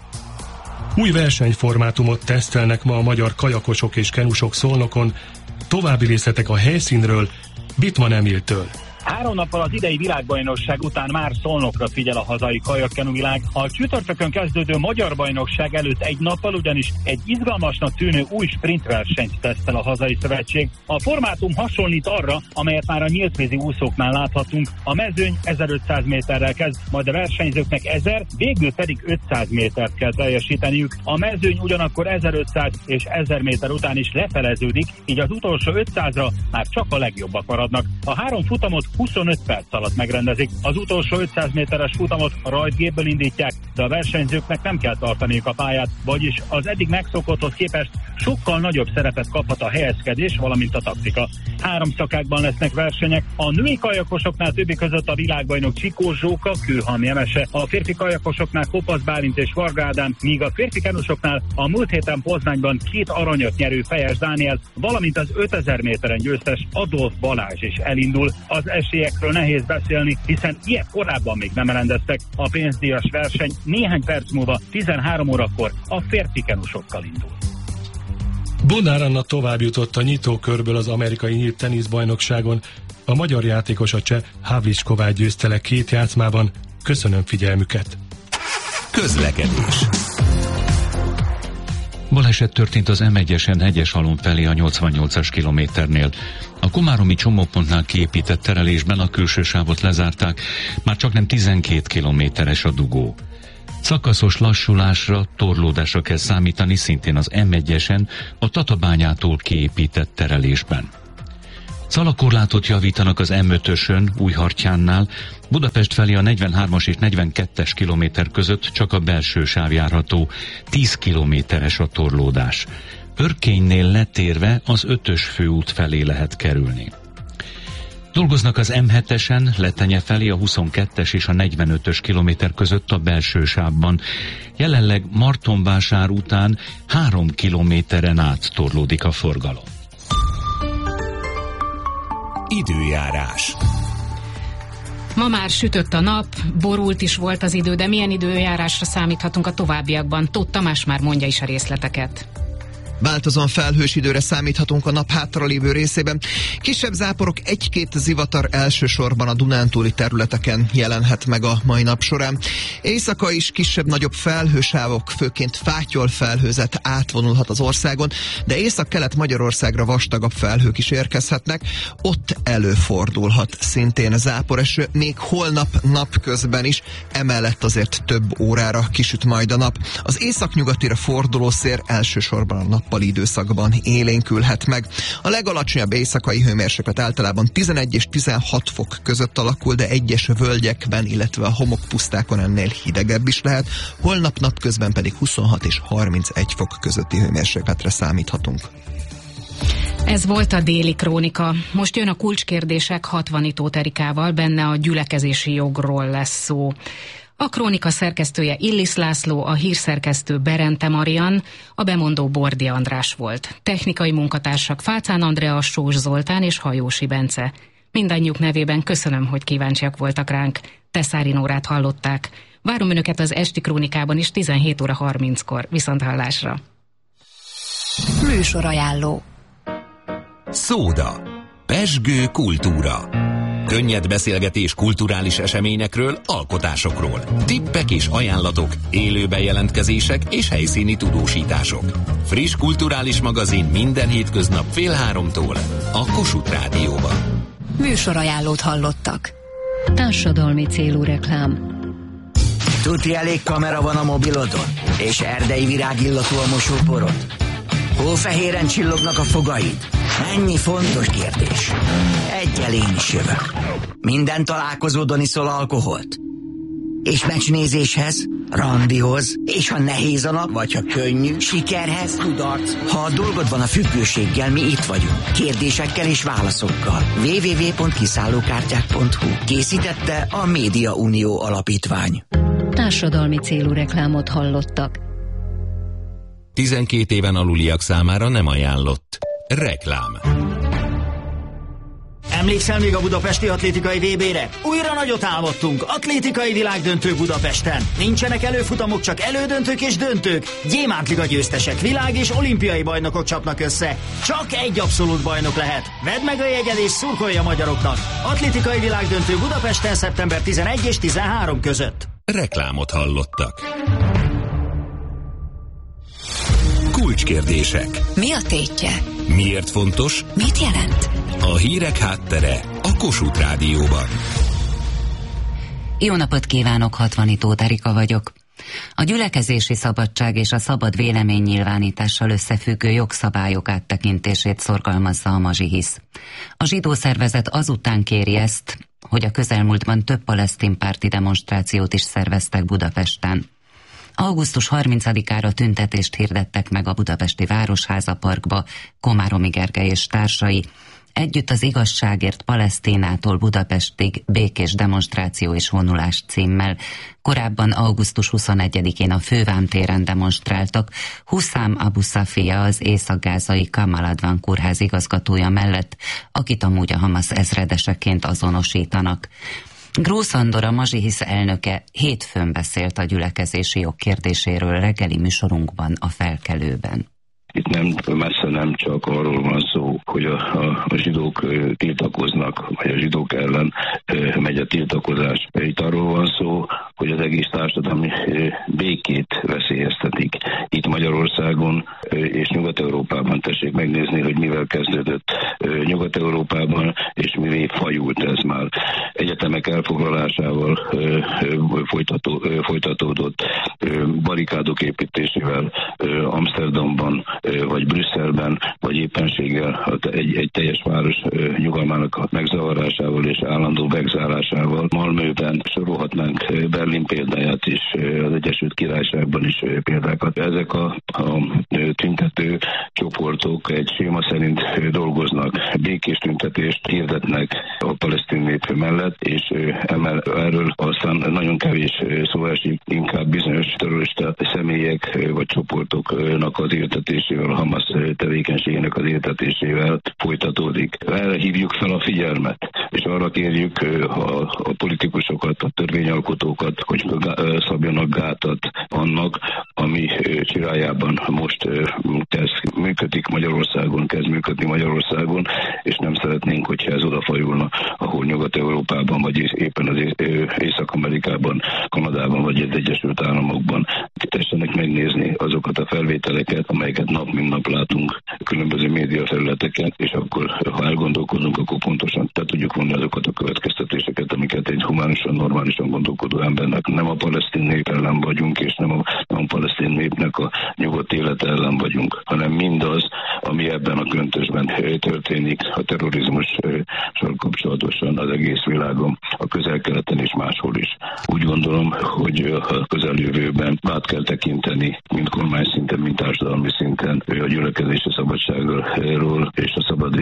Új versenyformátumot tesztelnek ma a magyar kajakosok és kenusok Szolnokon. További részletek a helyszínről Bittman Emiltől. Három nappal az idei világbajnokság után már Szolnokra figyel a hazai kajakkenuvilág. A csütörtökön kezdődő magyar bajnokság előtt egy nappal ugyanis egy izgalmasnak tűnő új sprintversenyt tesztel a hazai szövetség. A formátum hasonlít arra, amelyet már a nyíltvízi úszóknál láthatunk. A mezőny ezerötszáz méterrel kezd, majd a versenyzőknek ezer, végül pedig ötszáz métert kell teljesíteniük. A mezőny ugyanakkor ezerötszáz és ezer méter után is lefeleződik, így az utolsó ötszázra már csak a legjobbak maradnak. A három futamot huszonöt perc alatt megrendezik. Az utolsó ötszáz méteres futamot a rajtgépből indítják, de a versenyzőknek nem kell tartaniuk a pályát, vagyis az eddig megszokotthoz képest sokkal nagyobb szerepet kaphat a helyezkedés, valamint a taktika. Három szakákban lesznek versenyek. A női kajakosoknál többi között a világbajnok Csikó Zsóka, Kőhalmi Emese, a férfi kajakosoknál Kopasz Bálint és Varga Ádám, míg a férfi kenusoknál a múlt héten Poznányban két aranyat nyerő Fejes Dániel, valamint az ötezer méteren győztes Adolf Balázs is elindul. Az esélyekről nehéz beszélni, hiszen ilyet korábban még nem rendeztek. A pénzdíjas verseny néhány perc múlva tizenhárom órakor a férfi kenusokkal indul. Bodnár Anna tovább jutott a nyitókörből az amerikai nyílt teniszbajnokságon. A magyar játékos a cseh Havlickovát győzte le két játszmában. Köszönöm figyelmüket! Közlekedés. Baleset történt az em egyesen Hegyeshalom felé a nyolcvannyolcas kilométernél. A komáromi csomópontnál kiépített terelésben a külső sávot lezárták, már csak nem tizenkét kilométeres a dugó. Szakaszos lassulásra, torlódásra kell számítani szintén az em egyesen a Tatabányától kiépített terelésben. Szalakorlátot javítanak az em ötösön Újhartyánnál, Budapest felé a negyvenhármas és negyvenkettes kilométer között csak a belső sáv járható, tíz kilométeres a torlódás. Örkénynél letérve az ötös főút felé lehet kerülni. Dolgoznak az em hetesen Letenye felé a huszonkettes és a negyvenötös kilométer között a belső sávban. Jelenleg Martonvásár után három kilométeren át torlódik a forgalom. Időjárás. Ma már sütött a nap, borult is volt az idő, de milyen időjárásra számíthatunk a továbbiakban? Tóth Tamás már mondja is a részleteket. Változóan felhős időre számíthatunk a nap hátralévő részében. Kisebb záporok, egy-két zivatar elsősorban a dunántúli területeken jelenhet meg a mai nap során. Éjszaka is kisebb-nagyobb felhősávok, főként fátyol felhőzet átvonulhat az országon, de észak-kelet Magyarországra vastagabb felhők is érkezhetnek. Ott előfordulhat szintén záporeső, még holnap napközben is, emellett azért több órára kisüt majd a nap. Az északnyugatira forduló szél elsősorban a nap nappali időszakban élénkülhet meg. A legalacsonyabb éjszakai hőmérséklet általában tizenegy és tizenhat fok között alakul, de egyes völgyekben, illetve a homokpusztákon ennél hidegebb is lehet. Holnap napközben pedig huszonhat és harmincegy fok közötti hőmérsékletre számíthatunk. Ez volt a Déli Krónika. Most jön a kulcskérdések Hatvanyi Tóth Erikával, benne a gyülekezési jogról lesz szó. A Krónika szerkesztője Illis László, a hírszerkesztő Berente Marian, a bemondó Bordi András volt. Technikai munkatársak Fácán Andrea, Sós Zoltán és Hajósi Bence. Mindannyiuk nevében köszönöm, hogy kíváncsiak voltak ránk. Teszári Nórát hallották. Várom Önöket az esti Krónikában is tizenhét óra harminckor. Viszonthallásra. Műsorajánló. Szóda. Pezsgő kultúra. Könnyed beszélgetés kulturális eseményekről, alkotásokról. Tippek és ajánlatok, élő bejelentkezések és helyszíni tudósítások. Friss kulturális magazin minden hétköznap fél háromtól a Kossuth Rádióban. Műsorajánlót hallottak. Társadalmi célú reklám. Tuti elég kamera van a mobilodon? És erdei virágillatú a mosóporod? Hófehéren csillognak a fogaid? Ennyi fontos kérdés. Egyel én is jövök. Minden találkozódon iszol alkoholt? És meccsnézéshez, randihoz, és ha nehéz a nap, vagy ha könnyű, sikerhez, kudarc. Ha a dolgod van a függőséggel, mi itt vagyunk. Kérdésekkel és válaszokkal. double-u double-u double-u pont kiszállókártyák pont hu. Készítette a Média Unió Alapítvány. Társadalmi célú reklámot hallottak. tizenkét éven aluliak számára nem ajánlott. Reklám. Emlékszel még a budapesti atlétikai vé bére? Újra nagyot álmodtunk. Atlétikai világdöntő Budapesten. Nincsenek előfutamok, csak elődöntők és döntők. Gyémántliga győztesek, világ és olimpiai bajnokok csapnak össze. Csak egy abszolút bajnok lehet. Vedd meg a jegyed és szurkolj a magyaroknak. Atlétikai világdöntő Budapesten szeptember tizenegy és tizenhárom között. Reklámot hallottak. Kulcskérdések. Mi a tétje? Miért fontos? Mit jelent? A hírek háttere a Kossuth Rádióban. Jó napot kívánok, Hatvani Tóth Erika vagyok. A gyülekezési szabadság és a szabad véleménynyilvánítással összefüggő jogszabályok áttekintését szorgalmazza a Mazsihisz. A zsidó szervezet azután kéri ezt, hogy a közelmúltban több palesztin párti demonstrációt is szerveztek Budapesten. augusztus harmincadikára tüntetést hirdettek meg a budapesti Városháza Parkba Komáromi Gergely és társai. Együtt az igazságért Palesztinától Budapestig békés demonstráció és vonulás címmel. Korábban augusztus huszonegyedikén a Fővám téren demonstráltak Huszám Abu Safia, az észak-gázai Kamal Advan kórház igazgatója mellett, akit amúgy a Hamasz ezredeseként azonosítanak. Grósz Andor, a Mazsihisz elnöke hétfőn beszélt a gyülekezési jog kérdéséről reggeli műsorunkban, a Felkelőben. Itt nem messze nem csak arról van szó, hogy a, a, a zsidók tiltakoznak, vagy a zsidók ellen megy a tiltakozás. Itt arról van szó, hogy az egész társadalmi békét veszélyeztetik. Itt Magyarországon és Nyugat-Európában, tessék megnézni, hogy mivel kezdődött Nyugat-Európában, és mivé fajult ez már. Egyetemek elfoglalásával folytató, folytatódott, barikádok építésével Amsterdamban, vagy Brüsszelben, vagy éppenséggel egy, egy teljes város nyugalmának a megzavarásával és állandó begzárásával. Malmöben sorolhatnánk Berlin példáját is, az Egyesült Királyságban is példákat. Ezek a, a tüntető csoportok egy séma szerint dolgoznak, békés tüntetést hirdetnek a palesztin nép mellett, és emel, erről aztán nagyon kevés szó esik, inkább bizonyos terrorista személyek vagy csoportoknak az értetésével, a Hamas tevékenységének az értetésével folytatódik. Erre hívjuk fel a figyelmet, és arra kérjük a, a politikusokat, a törvényalkotókat, hogy szabjanak gátat annak, ami csirájában most kezd működik Magyarországon, kezd működni Magyarországon, és nem szeretnénk, hogyha ez odafajulna, ahol Nyugat-Európában, vagy éppen az Észak-Amerikában, Kanadában, vagy az Egyesült Államokban. Tessenek megnézni azokat a felvételeket, amelyeket nap mint nap látunk különböző média felületeken, és akkor, ha elgondolkozunk, akkor pontosan te tudjuk vonni azokat a következtetéseket, amiket egy humánusan, normálisan gondolkodó embernek. Nem a palesztin nép ellen vagyunk, és nem a, nem a palesztin népnek a nyugodt élete ellen vagyunk, hanem mindaz, ami ebben a köntösben történik, a terrorizmussal kapcsolatosan az egész világon, a Közel-Keleten és máshol is. Úgy gondolom, hogy a közeljövőben át kell tekinteni, mind kormány szinten, mind társadalmi szinten a gyülekezési szabadságról és a szabad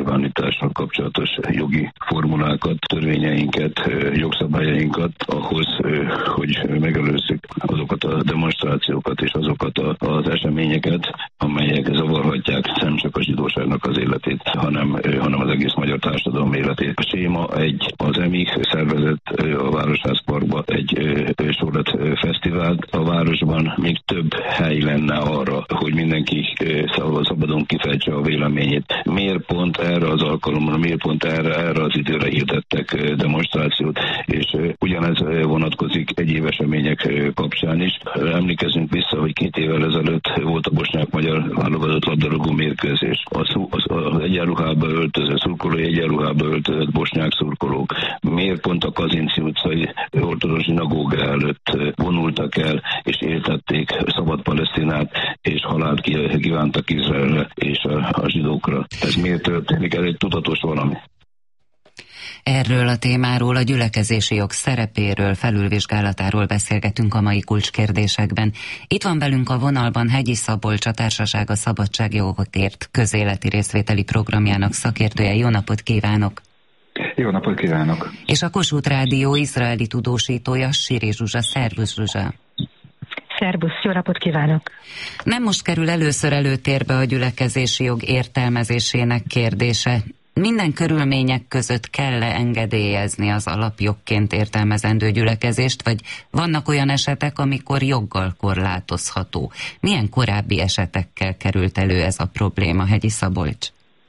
véleménynyilvánítással kapcsolatos jogi formulákat, törvényeinket, jogszabályainkat ahhoz, hogy megelőzzük azokat a demonstrációkat és azokat az eseményeket, amelyek zavarhatják nem csak a zsidóságnak az életét, hanem, hanem az egész magyar társadalom életét. A séma egy, az e em i szervezett a Városházparkban egy sorlet fesztivált. A városban még több hely lenne arra, hogy mindenki szabadon kifejtse a véleményét. Miért pont erre az alkalomra, miért pont erre, erre az időre hirdettek demonstrációt, és ugyanez vonatkozik egyéb események kapcsán is. Emlékezzünk vissza, hogy két évvel ezelőtt volt a bosnyák-magyar válogatott labdarúgó mérkőzés. Az, az, az egyenruhába öltözött, szurkolói egyenruhába öltözött bosnyák szurkolók miért pont a Kazinci utcai ortodox zsinagóga előtt vonultak el, és éltették szabad Palesztinát, és halált kívántak Izraelre és a, a zsidókra. Ez miért történik? Ez egy tudatos valami. Erről a témáról, a gyülekezési jog szerepéről, felülvizsgálatáról beszélgetünk a mai kulcskérdésekben. Itt van velünk a vonalban Hegyi Szabolcs, a Társaság a Szabadságjogokért közéleti részvételi programjának szakértője. Jó napot kívánok! Jó napot kívánok! És a Kossuth Rádió izraeli tudósítója, Siri Zsuzsa. Szervusz, Zsuzsa! Szervusz, jó napot kívánok! Nem most kerül először előtérbe a gyülekezési jog értelmezésének kérdése. Minden körülmények között kell-e engedélyezni az alapjogként értelmezendő gyülekezést, vagy vannak olyan esetek, amikor joggal korlátozható? Milyen korábbi esetekkel került elő ez a probléma, Hegyi Szabolcs?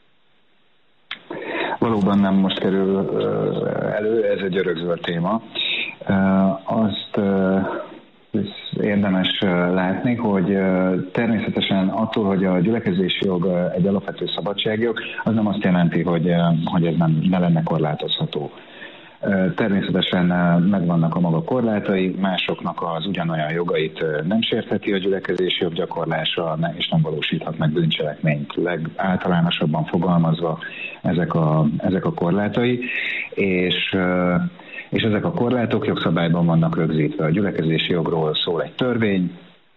Valóban nem most kerül elő, ez egy örökzöld téma. Azt érdemes látni, hogy természetesen attól, hogy a gyülekezési jog egy alapvető szabadságjog, az nem azt jelenti, hogy, hogy ez nem, ne lenne korlátozható. Természetesen megvannak a maga korlátai, másoknak az ugyanolyan jogait nem sértheti a gyülekezési jog gyakorlása, és nem valósíthat meg bűncselekményt. Legáltalánosabban fogalmazva ezek a, ezek a korlátai, és és ezek a korlátok jogszabályban vannak rögzítve. A gyülekezési jogról szól egy törvény,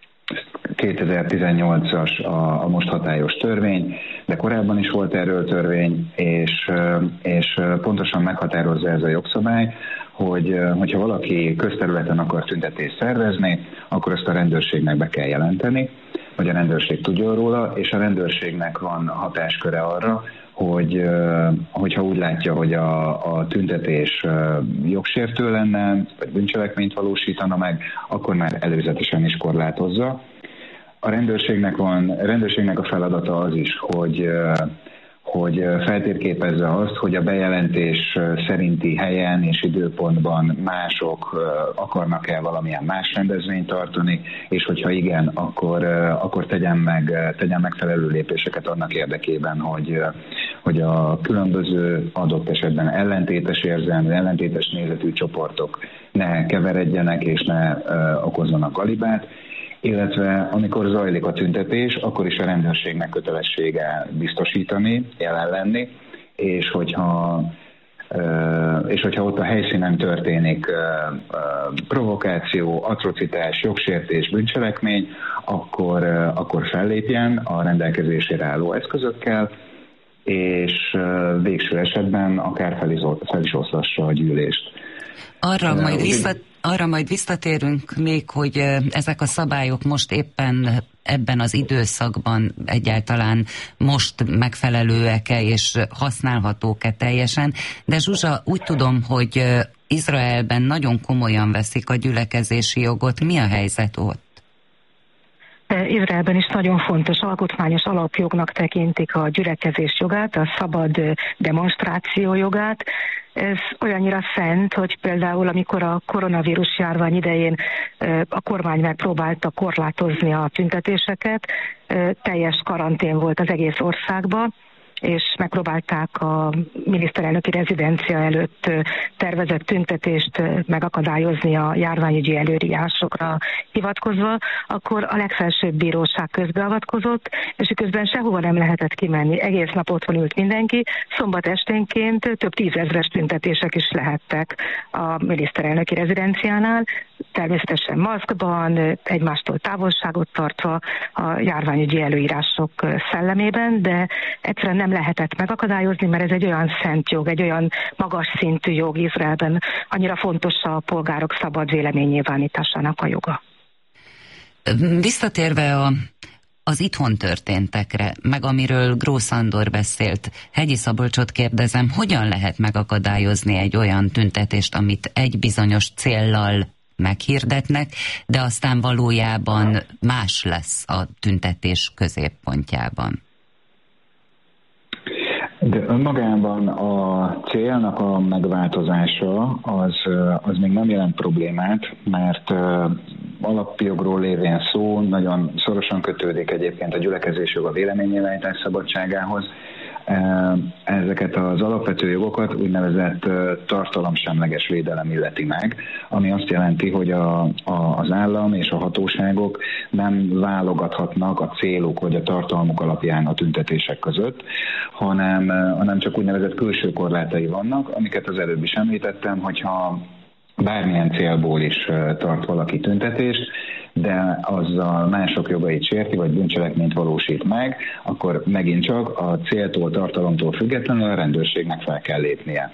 kétezer-tizennyolcas a, a most hatályos törvény, de korábban is volt erről törvény, és, és pontosan meghatározza ez a jogszabály, hogy hogyha valaki közterületen akar tüntetést szervezni, akkor ezt a rendőrségnek be kell jelenteni, hogy a rendőrség tudjon róla, és a rendőrségnek van hatásköre arra, hogy hogyha úgy látja, hogy a, a tüntetés jogsértő lenne, vagy bűncselekményt valósítana meg, akkor már előzetesen is korlátozza. A rendőrségnek van, a rendőrségnek a feladata az is, hogy, hogy feltérképezze azt, hogy a bejelentés szerinti helyen és időpontban mások akarnak-e valamilyen más rendezvényt tartani, és hogyha igen, akkor, akkor tegyen, meg, tegyen megfelelő lépéseket annak érdekében, hogy, hogy a különböző adott esetben ellentétes érzelmű, ellentétes nézetű csoportok ne keveredjenek és ne okozzanak galibát, illetve amikor zajlik a tüntetés, akkor is a rendőrségnek kötelessége biztosítani, jelen lenni, és hogyha, és hogyha ott a helyszínen történik provokáció, atrocitás, jogsértés, bűncselekmény, akkor, akkor fellépjen a rendelkezésére álló eszközökkel, és végső esetben akár fel is, fel is oszlassa a gyűlést. Arra majd, visszat, arra majd visszatérünk még, hogy ezek a szabályok most éppen ebben az időszakban egyáltalán most megfelelőek-e és használhatók-e teljesen, de Zsuzsa, úgy tudom, hogy Izraelben nagyon komolyan veszik a gyülekezési jogot. Mi a helyzet ott? Izraelben is nagyon fontos alkotmányos alapjognak tekintik a gyülekezés jogát, a szabad demonstráció jogát. Ez olyannyira szent, hogy például amikor a koronavírus járvány idején a kormány megpróbálta korlátozni a tüntetéseket, teljes karantén volt az egész országban, és megpróbálták a miniszterelnöki rezidencia előtt tervezett tüntetést megakadályozni a járványügyi előírásokra hivatkozva, akkor a legfelsőbb bíróság közbeavatkozott, és közben sehova nem lehetett kimenni. Egész nap otthon ült mindenki, szombat esténként több tízezres tüntetések is lehettek a miniszterelnöki rezidenciánál, természetesen maszkban, egymástól távolságot tartva a járványügyi előírások szellemében, de egyszerűen nem lehetett megakadályozni, mert ez egy olyan szent jog, egy olyan magas szintű jog Izraelben, annyira fontos a polgárok szabad véleménynyilvánításának a joga. Visszatérve a az itthon történtekre, meg amiről Grósz Andor beszélt, Hegyi Szabolcsot kérdezem, hogyan lehet megakadályozni egy olyan tüntetést, amit egy bizonyos céllal meghirdetnek, de aztán valójában más lesz a tüntetés középpontjában? De önmagában a célnak a megváltozása az, az még nem jelent problémát, mert alapjogról lévén szó nagyon szorosan kötődik egyébként a gyülekezésjog a véleménynyilvánítás szabadságához. Ezeket az alapvető jogokat úgynevezett tartalomsemleges védelem illeti meg, ami azt jelenti, hogy a, a, az állam és a hatóságok nem válogathatnak a céluk vagy a tartalmuk alapján a tüntetések között, hanem, hanem csak úgynevezett külső korlátai vannak, amiket az előbb is említettem, hogyha bármilyen célból is tart valaki tüntetést, de azzal mások jogait sérti, vagy bűncselekményt valósít meg, akkor megint csak a céltól, tartalomtól függetlenül a rendőrségnek fel kell lépnie.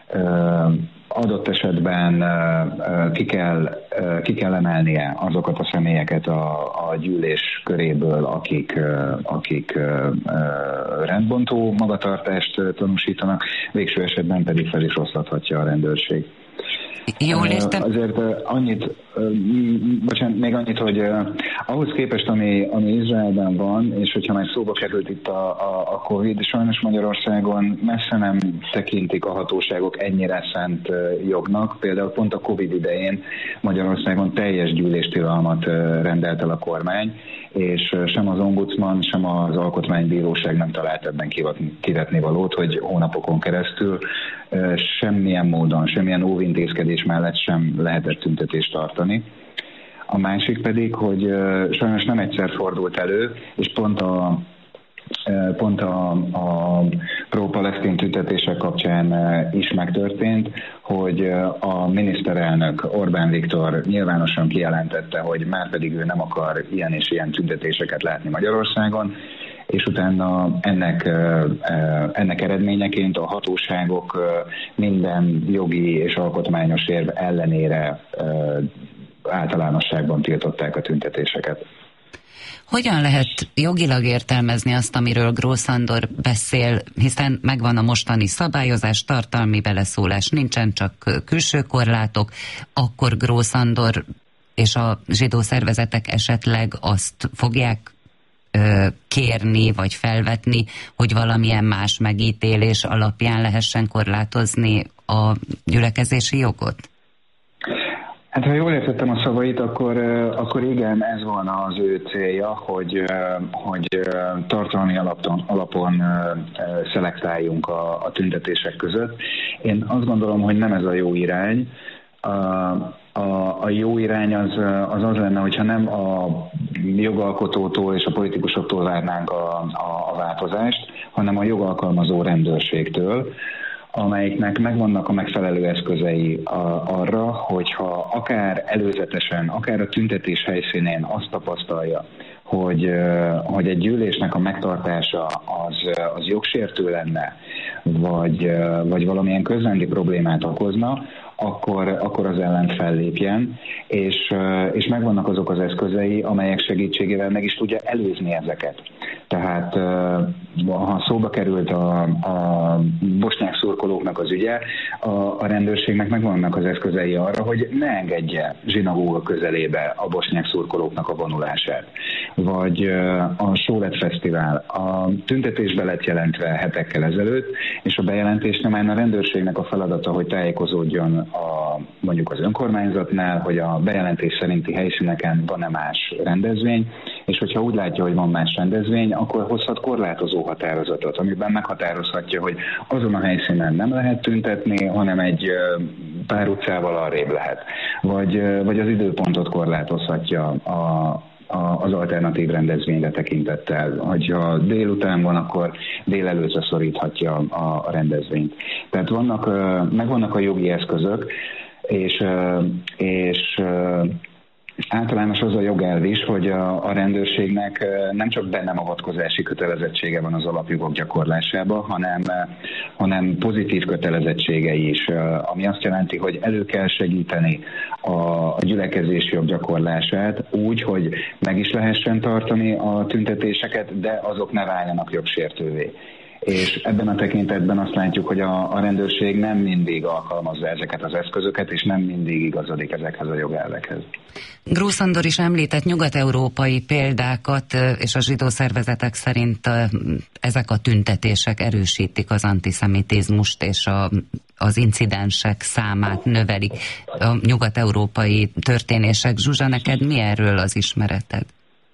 Adott esetben ki kell, ki kell emelnie azokat a személyeket a, a gyűlés köréből, akik, akik rendbontó magatartást tanúsítanak, végső esetben pedig fel is oszlathatja a rendőrség. Jól értem. Azért annyit, bocsánat, még annyit, hogy ahhoz képest, ami, ami Izraelben van, és hogyha már szóba került itt a, a, a Covid, sajnos Magyarországon messze nem tekintik a hatóságok ennyire szent jognak. Például pont a Covid idején Magyarországon teljes gyűléstilalmat rendelt el a kormány, és sem az ombudsman, sem az alkotmánybíróság nem talált ebben kivetni valót, hogy hónapokon keresztül semmilyen módon, semmilyen óvintézkedés mellett sem lehetett tüntetést tartani. A másik pedig, hogy sajnos nem egyszer fordult elő, és pont a pont a, a pro-palesztin tüntetések kapcsán is megtörtént, hogy a miniszterelnök Orbán Viktor nyilvánosan kijelentette, hogy már pedig ő nem akar ilyen és ilyen tüntetéseket látni Magyarországon, és utána ennek, ennek eredményeként a hatóságok minden jogi és alkotmányos érv ellenére általánosságban tiltották a tüntetéseket. Hogyan lehet jogilag értelmezni azt, amiről Grósz Andor beszél, hiszen megvan a mostani szabályozás, tartalmi beleszólás nincsen, csak külső korlátok, akkor Grósz Andor és a zsidó szervezetek esetleg azt fogják ö, kérni, vagy felvetni, hogy valamilyen más megítélés alapján lehessen korlátozni a gyülekezési jogot? Hát ha jól értettem a szavait, akkor, akkor igen, ez volna az ő célja, hogy, hogy tartalmi alapon, alapon szelektáljunk a, a tüntetések között. Én azt gondolom, hogy nem ez a jó irány. A, a, a jó irány az, az az lenne, hogyha nem a jogalkotótól és a politikusoktól várnánk a, a, a változást, hanem a jogalkalmazó rendőrségtől, amelyiknek megvannak a megfelelő eszközei arra, hogyha akár előzetesen, akár a tüntetés helyszínén azt tapasztalja, hogy, hogy egy gyűlésnek a megtartása az, az jogsértő lenne, vagy, vagy valamilyen közrendi problémát okozna, akkor, akkor az ellen fellépjen, és, és megvannak azok az eszközei, amelyek segítségével meg is tudja előzni ezeket. Tehát ha szóba került a, a bosnyák szurkolóknak az ügye, a, a rendőrségnek megvannak az eszközei arra, hogy ne engedje zsinagóga közelébe a bosnyák szurkolóknak a vonulását. Vagy a Sólet Fesztivál. A tüntetésbe lett jelentve hetekkel ezelőtt, és a bejelentés nyomán a rendőrségnek a feladata, hogy tájékozódjon a, mondjuk az önkormányzatnál, hogy a bejelentés szerinti helyszíneken van-e más rendezvény, és hogyha úgy látja, hogy van más rendezvény, akkor hozhat korlátozó határozatot, amiben meghatározhatja, hogy azon a helyszínen nem lehet tüntetni, hanem egy pár utcával arrébb lehet. Vagy, vagy az időpontot korlátozhatja a az alternatív rendezvényre tekintettel. Hogyha délután van, akkor délelőtre szoríthatja a rendezvényt. Tehát vannak, megvannak a jogi eszközök, És, és általános az a jogelv is, hogy a, a rendőrségnek nem csak be nem avatkozási kötelezettsége van az alapjogok gyakorlásába, hanem, hanem pozitív kötelezettségei is, ami azt jelenti, hogy elő kell segíteni a, a gyülekezési jog gyakorlását úgy, hogy meg is lehessen tartani a tüntetéseket, de azok ne váljanak jogsértővé. És ebben a tekintetben azt látjuk, hogy a, a rendőrség nem mindig alkalmazza ezeket az eszközöket, és nem mindig igazodik ezekhez a jogelvekhez. Grósz Andor is említett nyugat-európai példákat, és a zsidó szervezetek szerint ezek a tüntetések erősítik az antiszemitizmust, és a, az incidensek számát növelik. A nyugat-európai történések. Zsuzsa, neked mi erről az ismereted?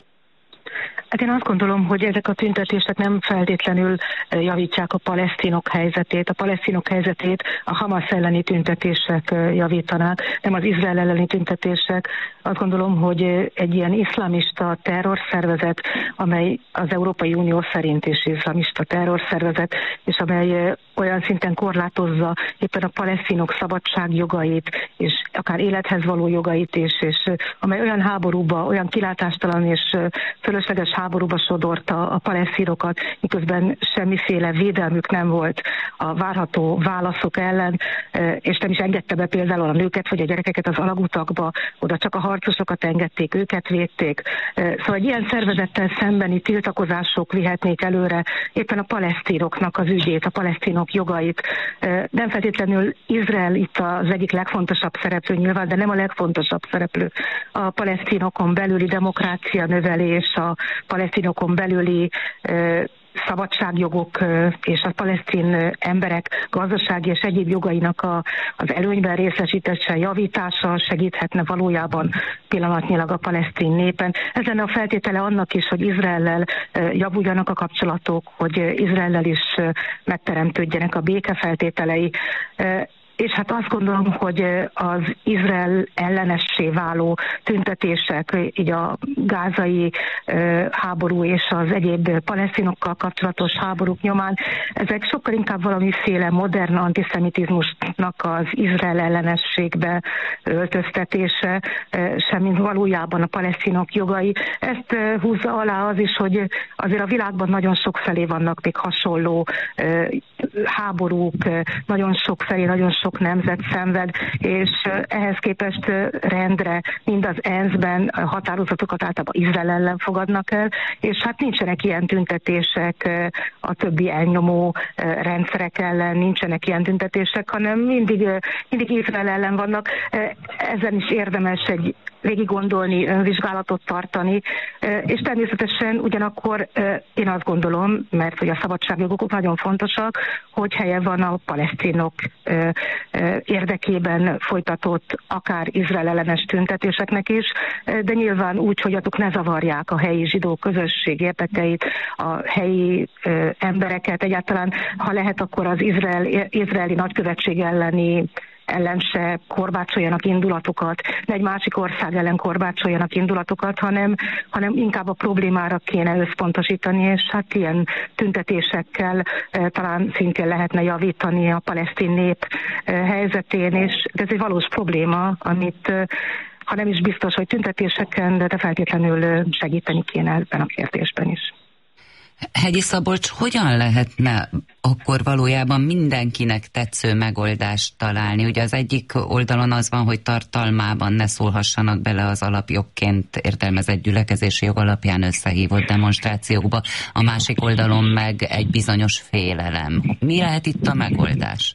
Hát én azt gondolom, hogy ezek a tüntetések nem feltétlenül javítják a palesztinok helyzetét. A palesztinok helyzetét a Hamas elleni tüntetések javítanák, nem az Izrael elleni tüntetések. Azt gondolom, hogy egy ilyen iszlamista terrorszervezet, amely az Európai Unió szerint is iszlamista terrorszervezet, és amely olyan szinten korlátozza éppen a palesztinok szabadságjogait, és akár élethez való jogait is, és amely olyan háborúba, olyan kilátástalan és fölösleges háborúba sodorta a palesztinokat, miközben semmiféle védelmük nem volt a várható válaszok ellen, és nem is engedte be például a nőket vagy a gyerekeket az alagutakba, oda csak a harcosokat engedték, őket védték. Szóval egy ilyen szervezettel szembeni tiltakozások vihetnék előre éppen a palesztinoknak az ügyét, a palesztinok jogait. Nem feltétlenül Izrael itt az egyik legfontosabb szereplő nyilván, de nem a legfontosabb szereplő. A palesztinokon belüli demokrácia növelés, a palesztinokon belüli szabadságjogok és a palesztin emberek gazdasági és egyéb jogainak a, az előnyben részesítése, javítása segíthetne valójában pillanatnyilag a palesztin népen. Ez lenne a feltétele annak is, hogy Izraellel javuljanak a kapcsolatok, hogy Izraellel is megteremtődjenek a békefeltételei. És hát azt gondolom, hogy az Izrael ellenessé váló tüntetések, így a gázai háború és az egyéb palesztinokkal kapcsolatos háborúk nyomán, ezek sokkal inkább valamiféle modern antiszemitizmusnak az Izrael ellenességbe öltöztetése, semmint valójában a palesztinok jogai. Ezt húzza alá az is, hogy azért a világban nagyon sok felé vannak még hasonló háborúk, nagyon sok felé, nagyon sok nemzet szenved, és ehhez képest rendre mind az é en es-ben határozatokat általában Izrael ellen fogadnak el, és hát nincsenek ilyen tüntetések a többi elnyomó rendszerek ellen, nincsenek ilyen tüntetések, hanem mindig, mindig Izrael ellen vannak. Ezen is érdemes egy végig gondolni, önvizsgálatot tartani, és természetesen ugyanakkor én azt gondolom, mert hogy a szabadságjogok nagyon fontosak, hogy helye van a palesztinok érdekében folytatott akár Izrael ellenes tüntetéseknek is, de nyilván úgy, hogy azok ne zavarják a helyi zsidó közösség érdekeit, a helyi embereket, egyáltalán ha lehet, akkor az Izrael, izraeli nagykövetség elleni ellen se korbácsoljanak indulatokat, ne egy másik ország ellen korbácsoljanak indulatokat, hanem, hanem inkább a problémára kéne összpontosítani, és hát ilyen tüntetésekkel e, talán szintén lehetne javítani a palesztin nép e, helyzetén, és ez egy valós probléma, amit e, ha nem is biztos, hogy tüntetéseken, de feltétlenül segíteni kéne ebben a kérdésben is. Hegyi Szabolcs, hogyan lehetne akkor valójában mindenkinek tetsző megoldást találni? Ugye az egyik oldalon az van, hogy tartalmában ne szólhassanak bele az alapjogként értelmezett gyülekezési jog alapján összehívott demonstrációkba, a másik oldalon meg egy bizonyos félelem. Mi lehet itt a megoldás?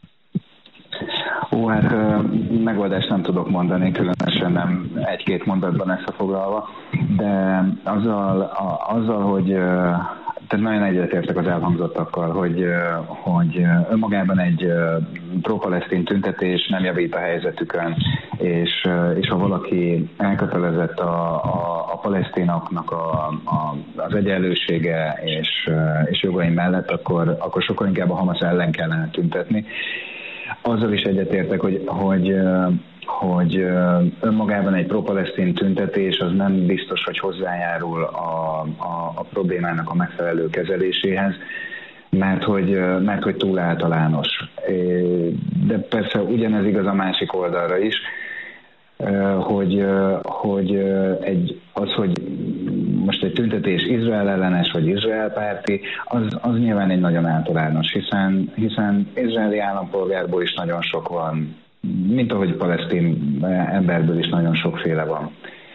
Ó, hát megoldást nem tudok mondani, különösen nem egy-két mondatban összefoglalva, de azzal, a, azzal hogy tehát nagyon egyetértek az elhangzottakkal, hogy, hogy önmagában egy pro-palesztin tüntetés nem javít a helyzetükön, és, és ha valaki elkötelezett a, a, a palesztinoknak a, a, az egyenlősége és, és jogai mellett, akkor, akkor sokkal inkább a Hamas ellen kellene tüntetni. Azzal is egyetértek, hogy, hogy, hogy önmagában egy pro-palesztin tüntetés az nem biztos, hogy hozzájárul a, a, a problémának a megfelelő kezeléséhez. mert hogy, mert hogy túl általános. De persze ugyanez igaz a másik oldalra is, hogy, hogy egy, az, hogy most egy tüntetés Izrael ellenes vagy Izrael párti, az, az nyilván egy nagyon általános, hiszen, hiszen izraeli állampolgárból is nagyon sok van, mint ahogy palesztin emberből is nagyon sokféle van.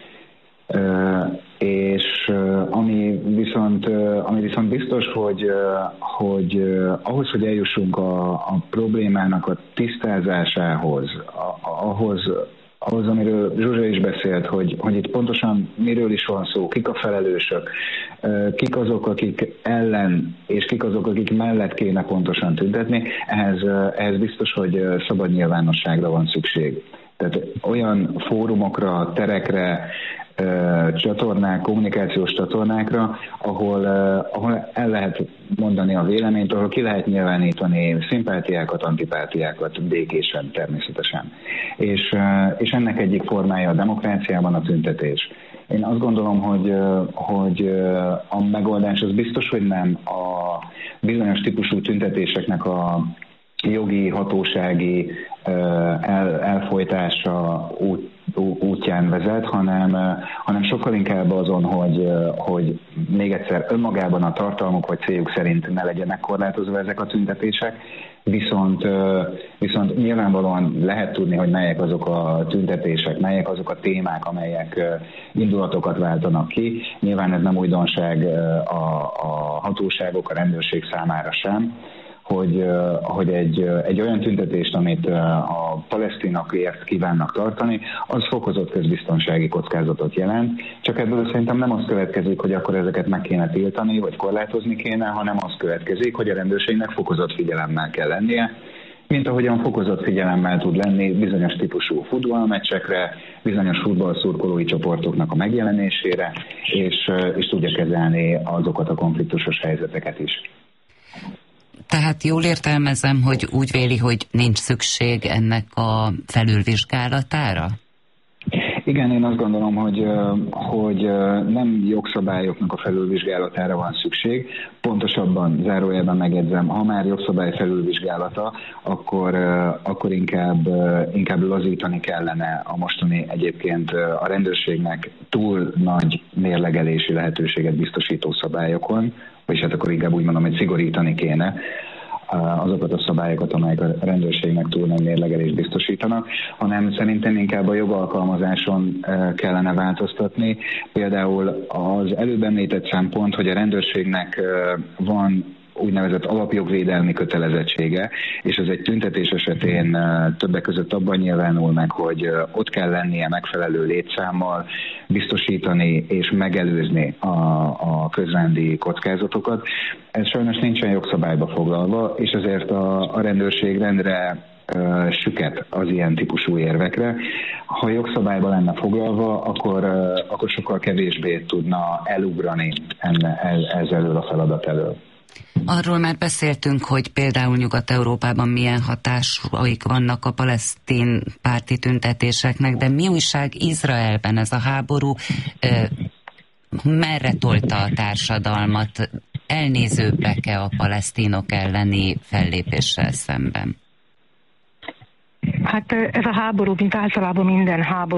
És ami viszont, ami viszont biztos, hogy, hogy ahhoz, hogy eljussunk a, a problémának a tisztázásához, ahhoz, ahhoz, amiről Zsuzsa is beszélt, hogy, hogy itt pontosan miről is van szó, kik a felelősök, kik azok, akik ellen, és kik azok, akik mellett kéne pontosan tüntetni, ehhez, ehhez biztos, hogy szabad nyilvánosságra van szükség. Tehát olyan fórumokra, terekre, csatornák, kommunikációs csatornákra, ahol, ahol el lehet mondani a véleményt, ahol ki lehet nyilvánítani szimpátiákat, antipátiákat, békésen természetesen. És, és ennek egyik formája a demokráciában a tüntetés. Én azt gondolom, hogy, hogy a megoldás az biztos, hogy nem a bizonyos típusú tüntetéseknek a jogi, hatósági el, elfolytása út, útján vezet, hanem, hanem sokkal inkább azon, hogy, hogy még egyszer önmagában a tartalmuk vagy céljuk szerint ne legyenek korlátozva ezek a tüntetések, viszont, viszont nyilvánvalóan lehet tudni, hogy melyek azok a tüntetések, melyek azok a témák, amelyek indulatokat váltanak ki. Nyilván ez nem újdonság a, a hatóságok, a rendőrség számára sem, hogy, hogy egy, egy olyan tüntetést, amit a palesztinakért kívánnak tartani, az fokozott közbiztonsági kockázatot jelent. Csak ebből szerintem nem az következik, hogy akkor ezeket meg kéne tiltani, vagy korlátozni kéne, hanem az következik, hogy a rendőrségnek fokozott figyelemmel kell lennie, mint ahogyan fokozott figyelemmel tud lenni bizonyos típusú futballmeccsekre, bizonyos futballszurkolói csoportoknak a megjelenésére, és, és tudja kezelni azokat a konfliktusos helyzeteket is. Tehát jól értelmezem, hogy úgy véli, hogy nincs szükség ennek a felülvizsgálatára? Igen, én azt gondolom, hogy, hogy nem jogszabályoknak a felülvizsgálatára van szükség. Pontosabban, zárójelben megjegyzem, ha már jogszabály felülvizsgálata, akkor, akkor inkább, inkább lazítani kellene a mostani egyébként a rendőrségnek túl nagy mérlegelési lehetőséget biztosító szabályokon, és hát akkor inkább úgy mondom, hogy szigorítani kéne azokat a szabályokat, amelyek a rendőrségnek túl nagy mérlegelést biztosítanak, hanem szerintem inkább a jogalkalmazáson kellene változtatni. Például az előbb említett szempont, hogy a rendőrségnek van úgynevezett alapjogvédelmi kötelezettsége, és ez egy tüntetés esetén többek között abban nyilvánul meg, hogy ott kell lennie megfelelő létszámmal, biztosítani és megelőzni a, a közrendi kockázatokat. Ez sajnos nincsen jogszabályba foglalva, és ezért a, a rendőrség rendre uh, süket az ilyen típusú érvekre. Ha jogszabályba lenne foglalva, akkor, uh, akkor sokkal kevésbé tudna elugrani enne, ez, ez elől a feladat elől. Arról már beszéltünk, hogy például Nyugat-Európában milyen hatásaik vannak a palesztin párti tüntetéseknek, de mi újság Izraelben? Ez a háború merre tolta a társadalmat? Elnézőbbek-e a palesztinok elleni fellépéssel szemben? Hát ez a háború, mint általában minden háború,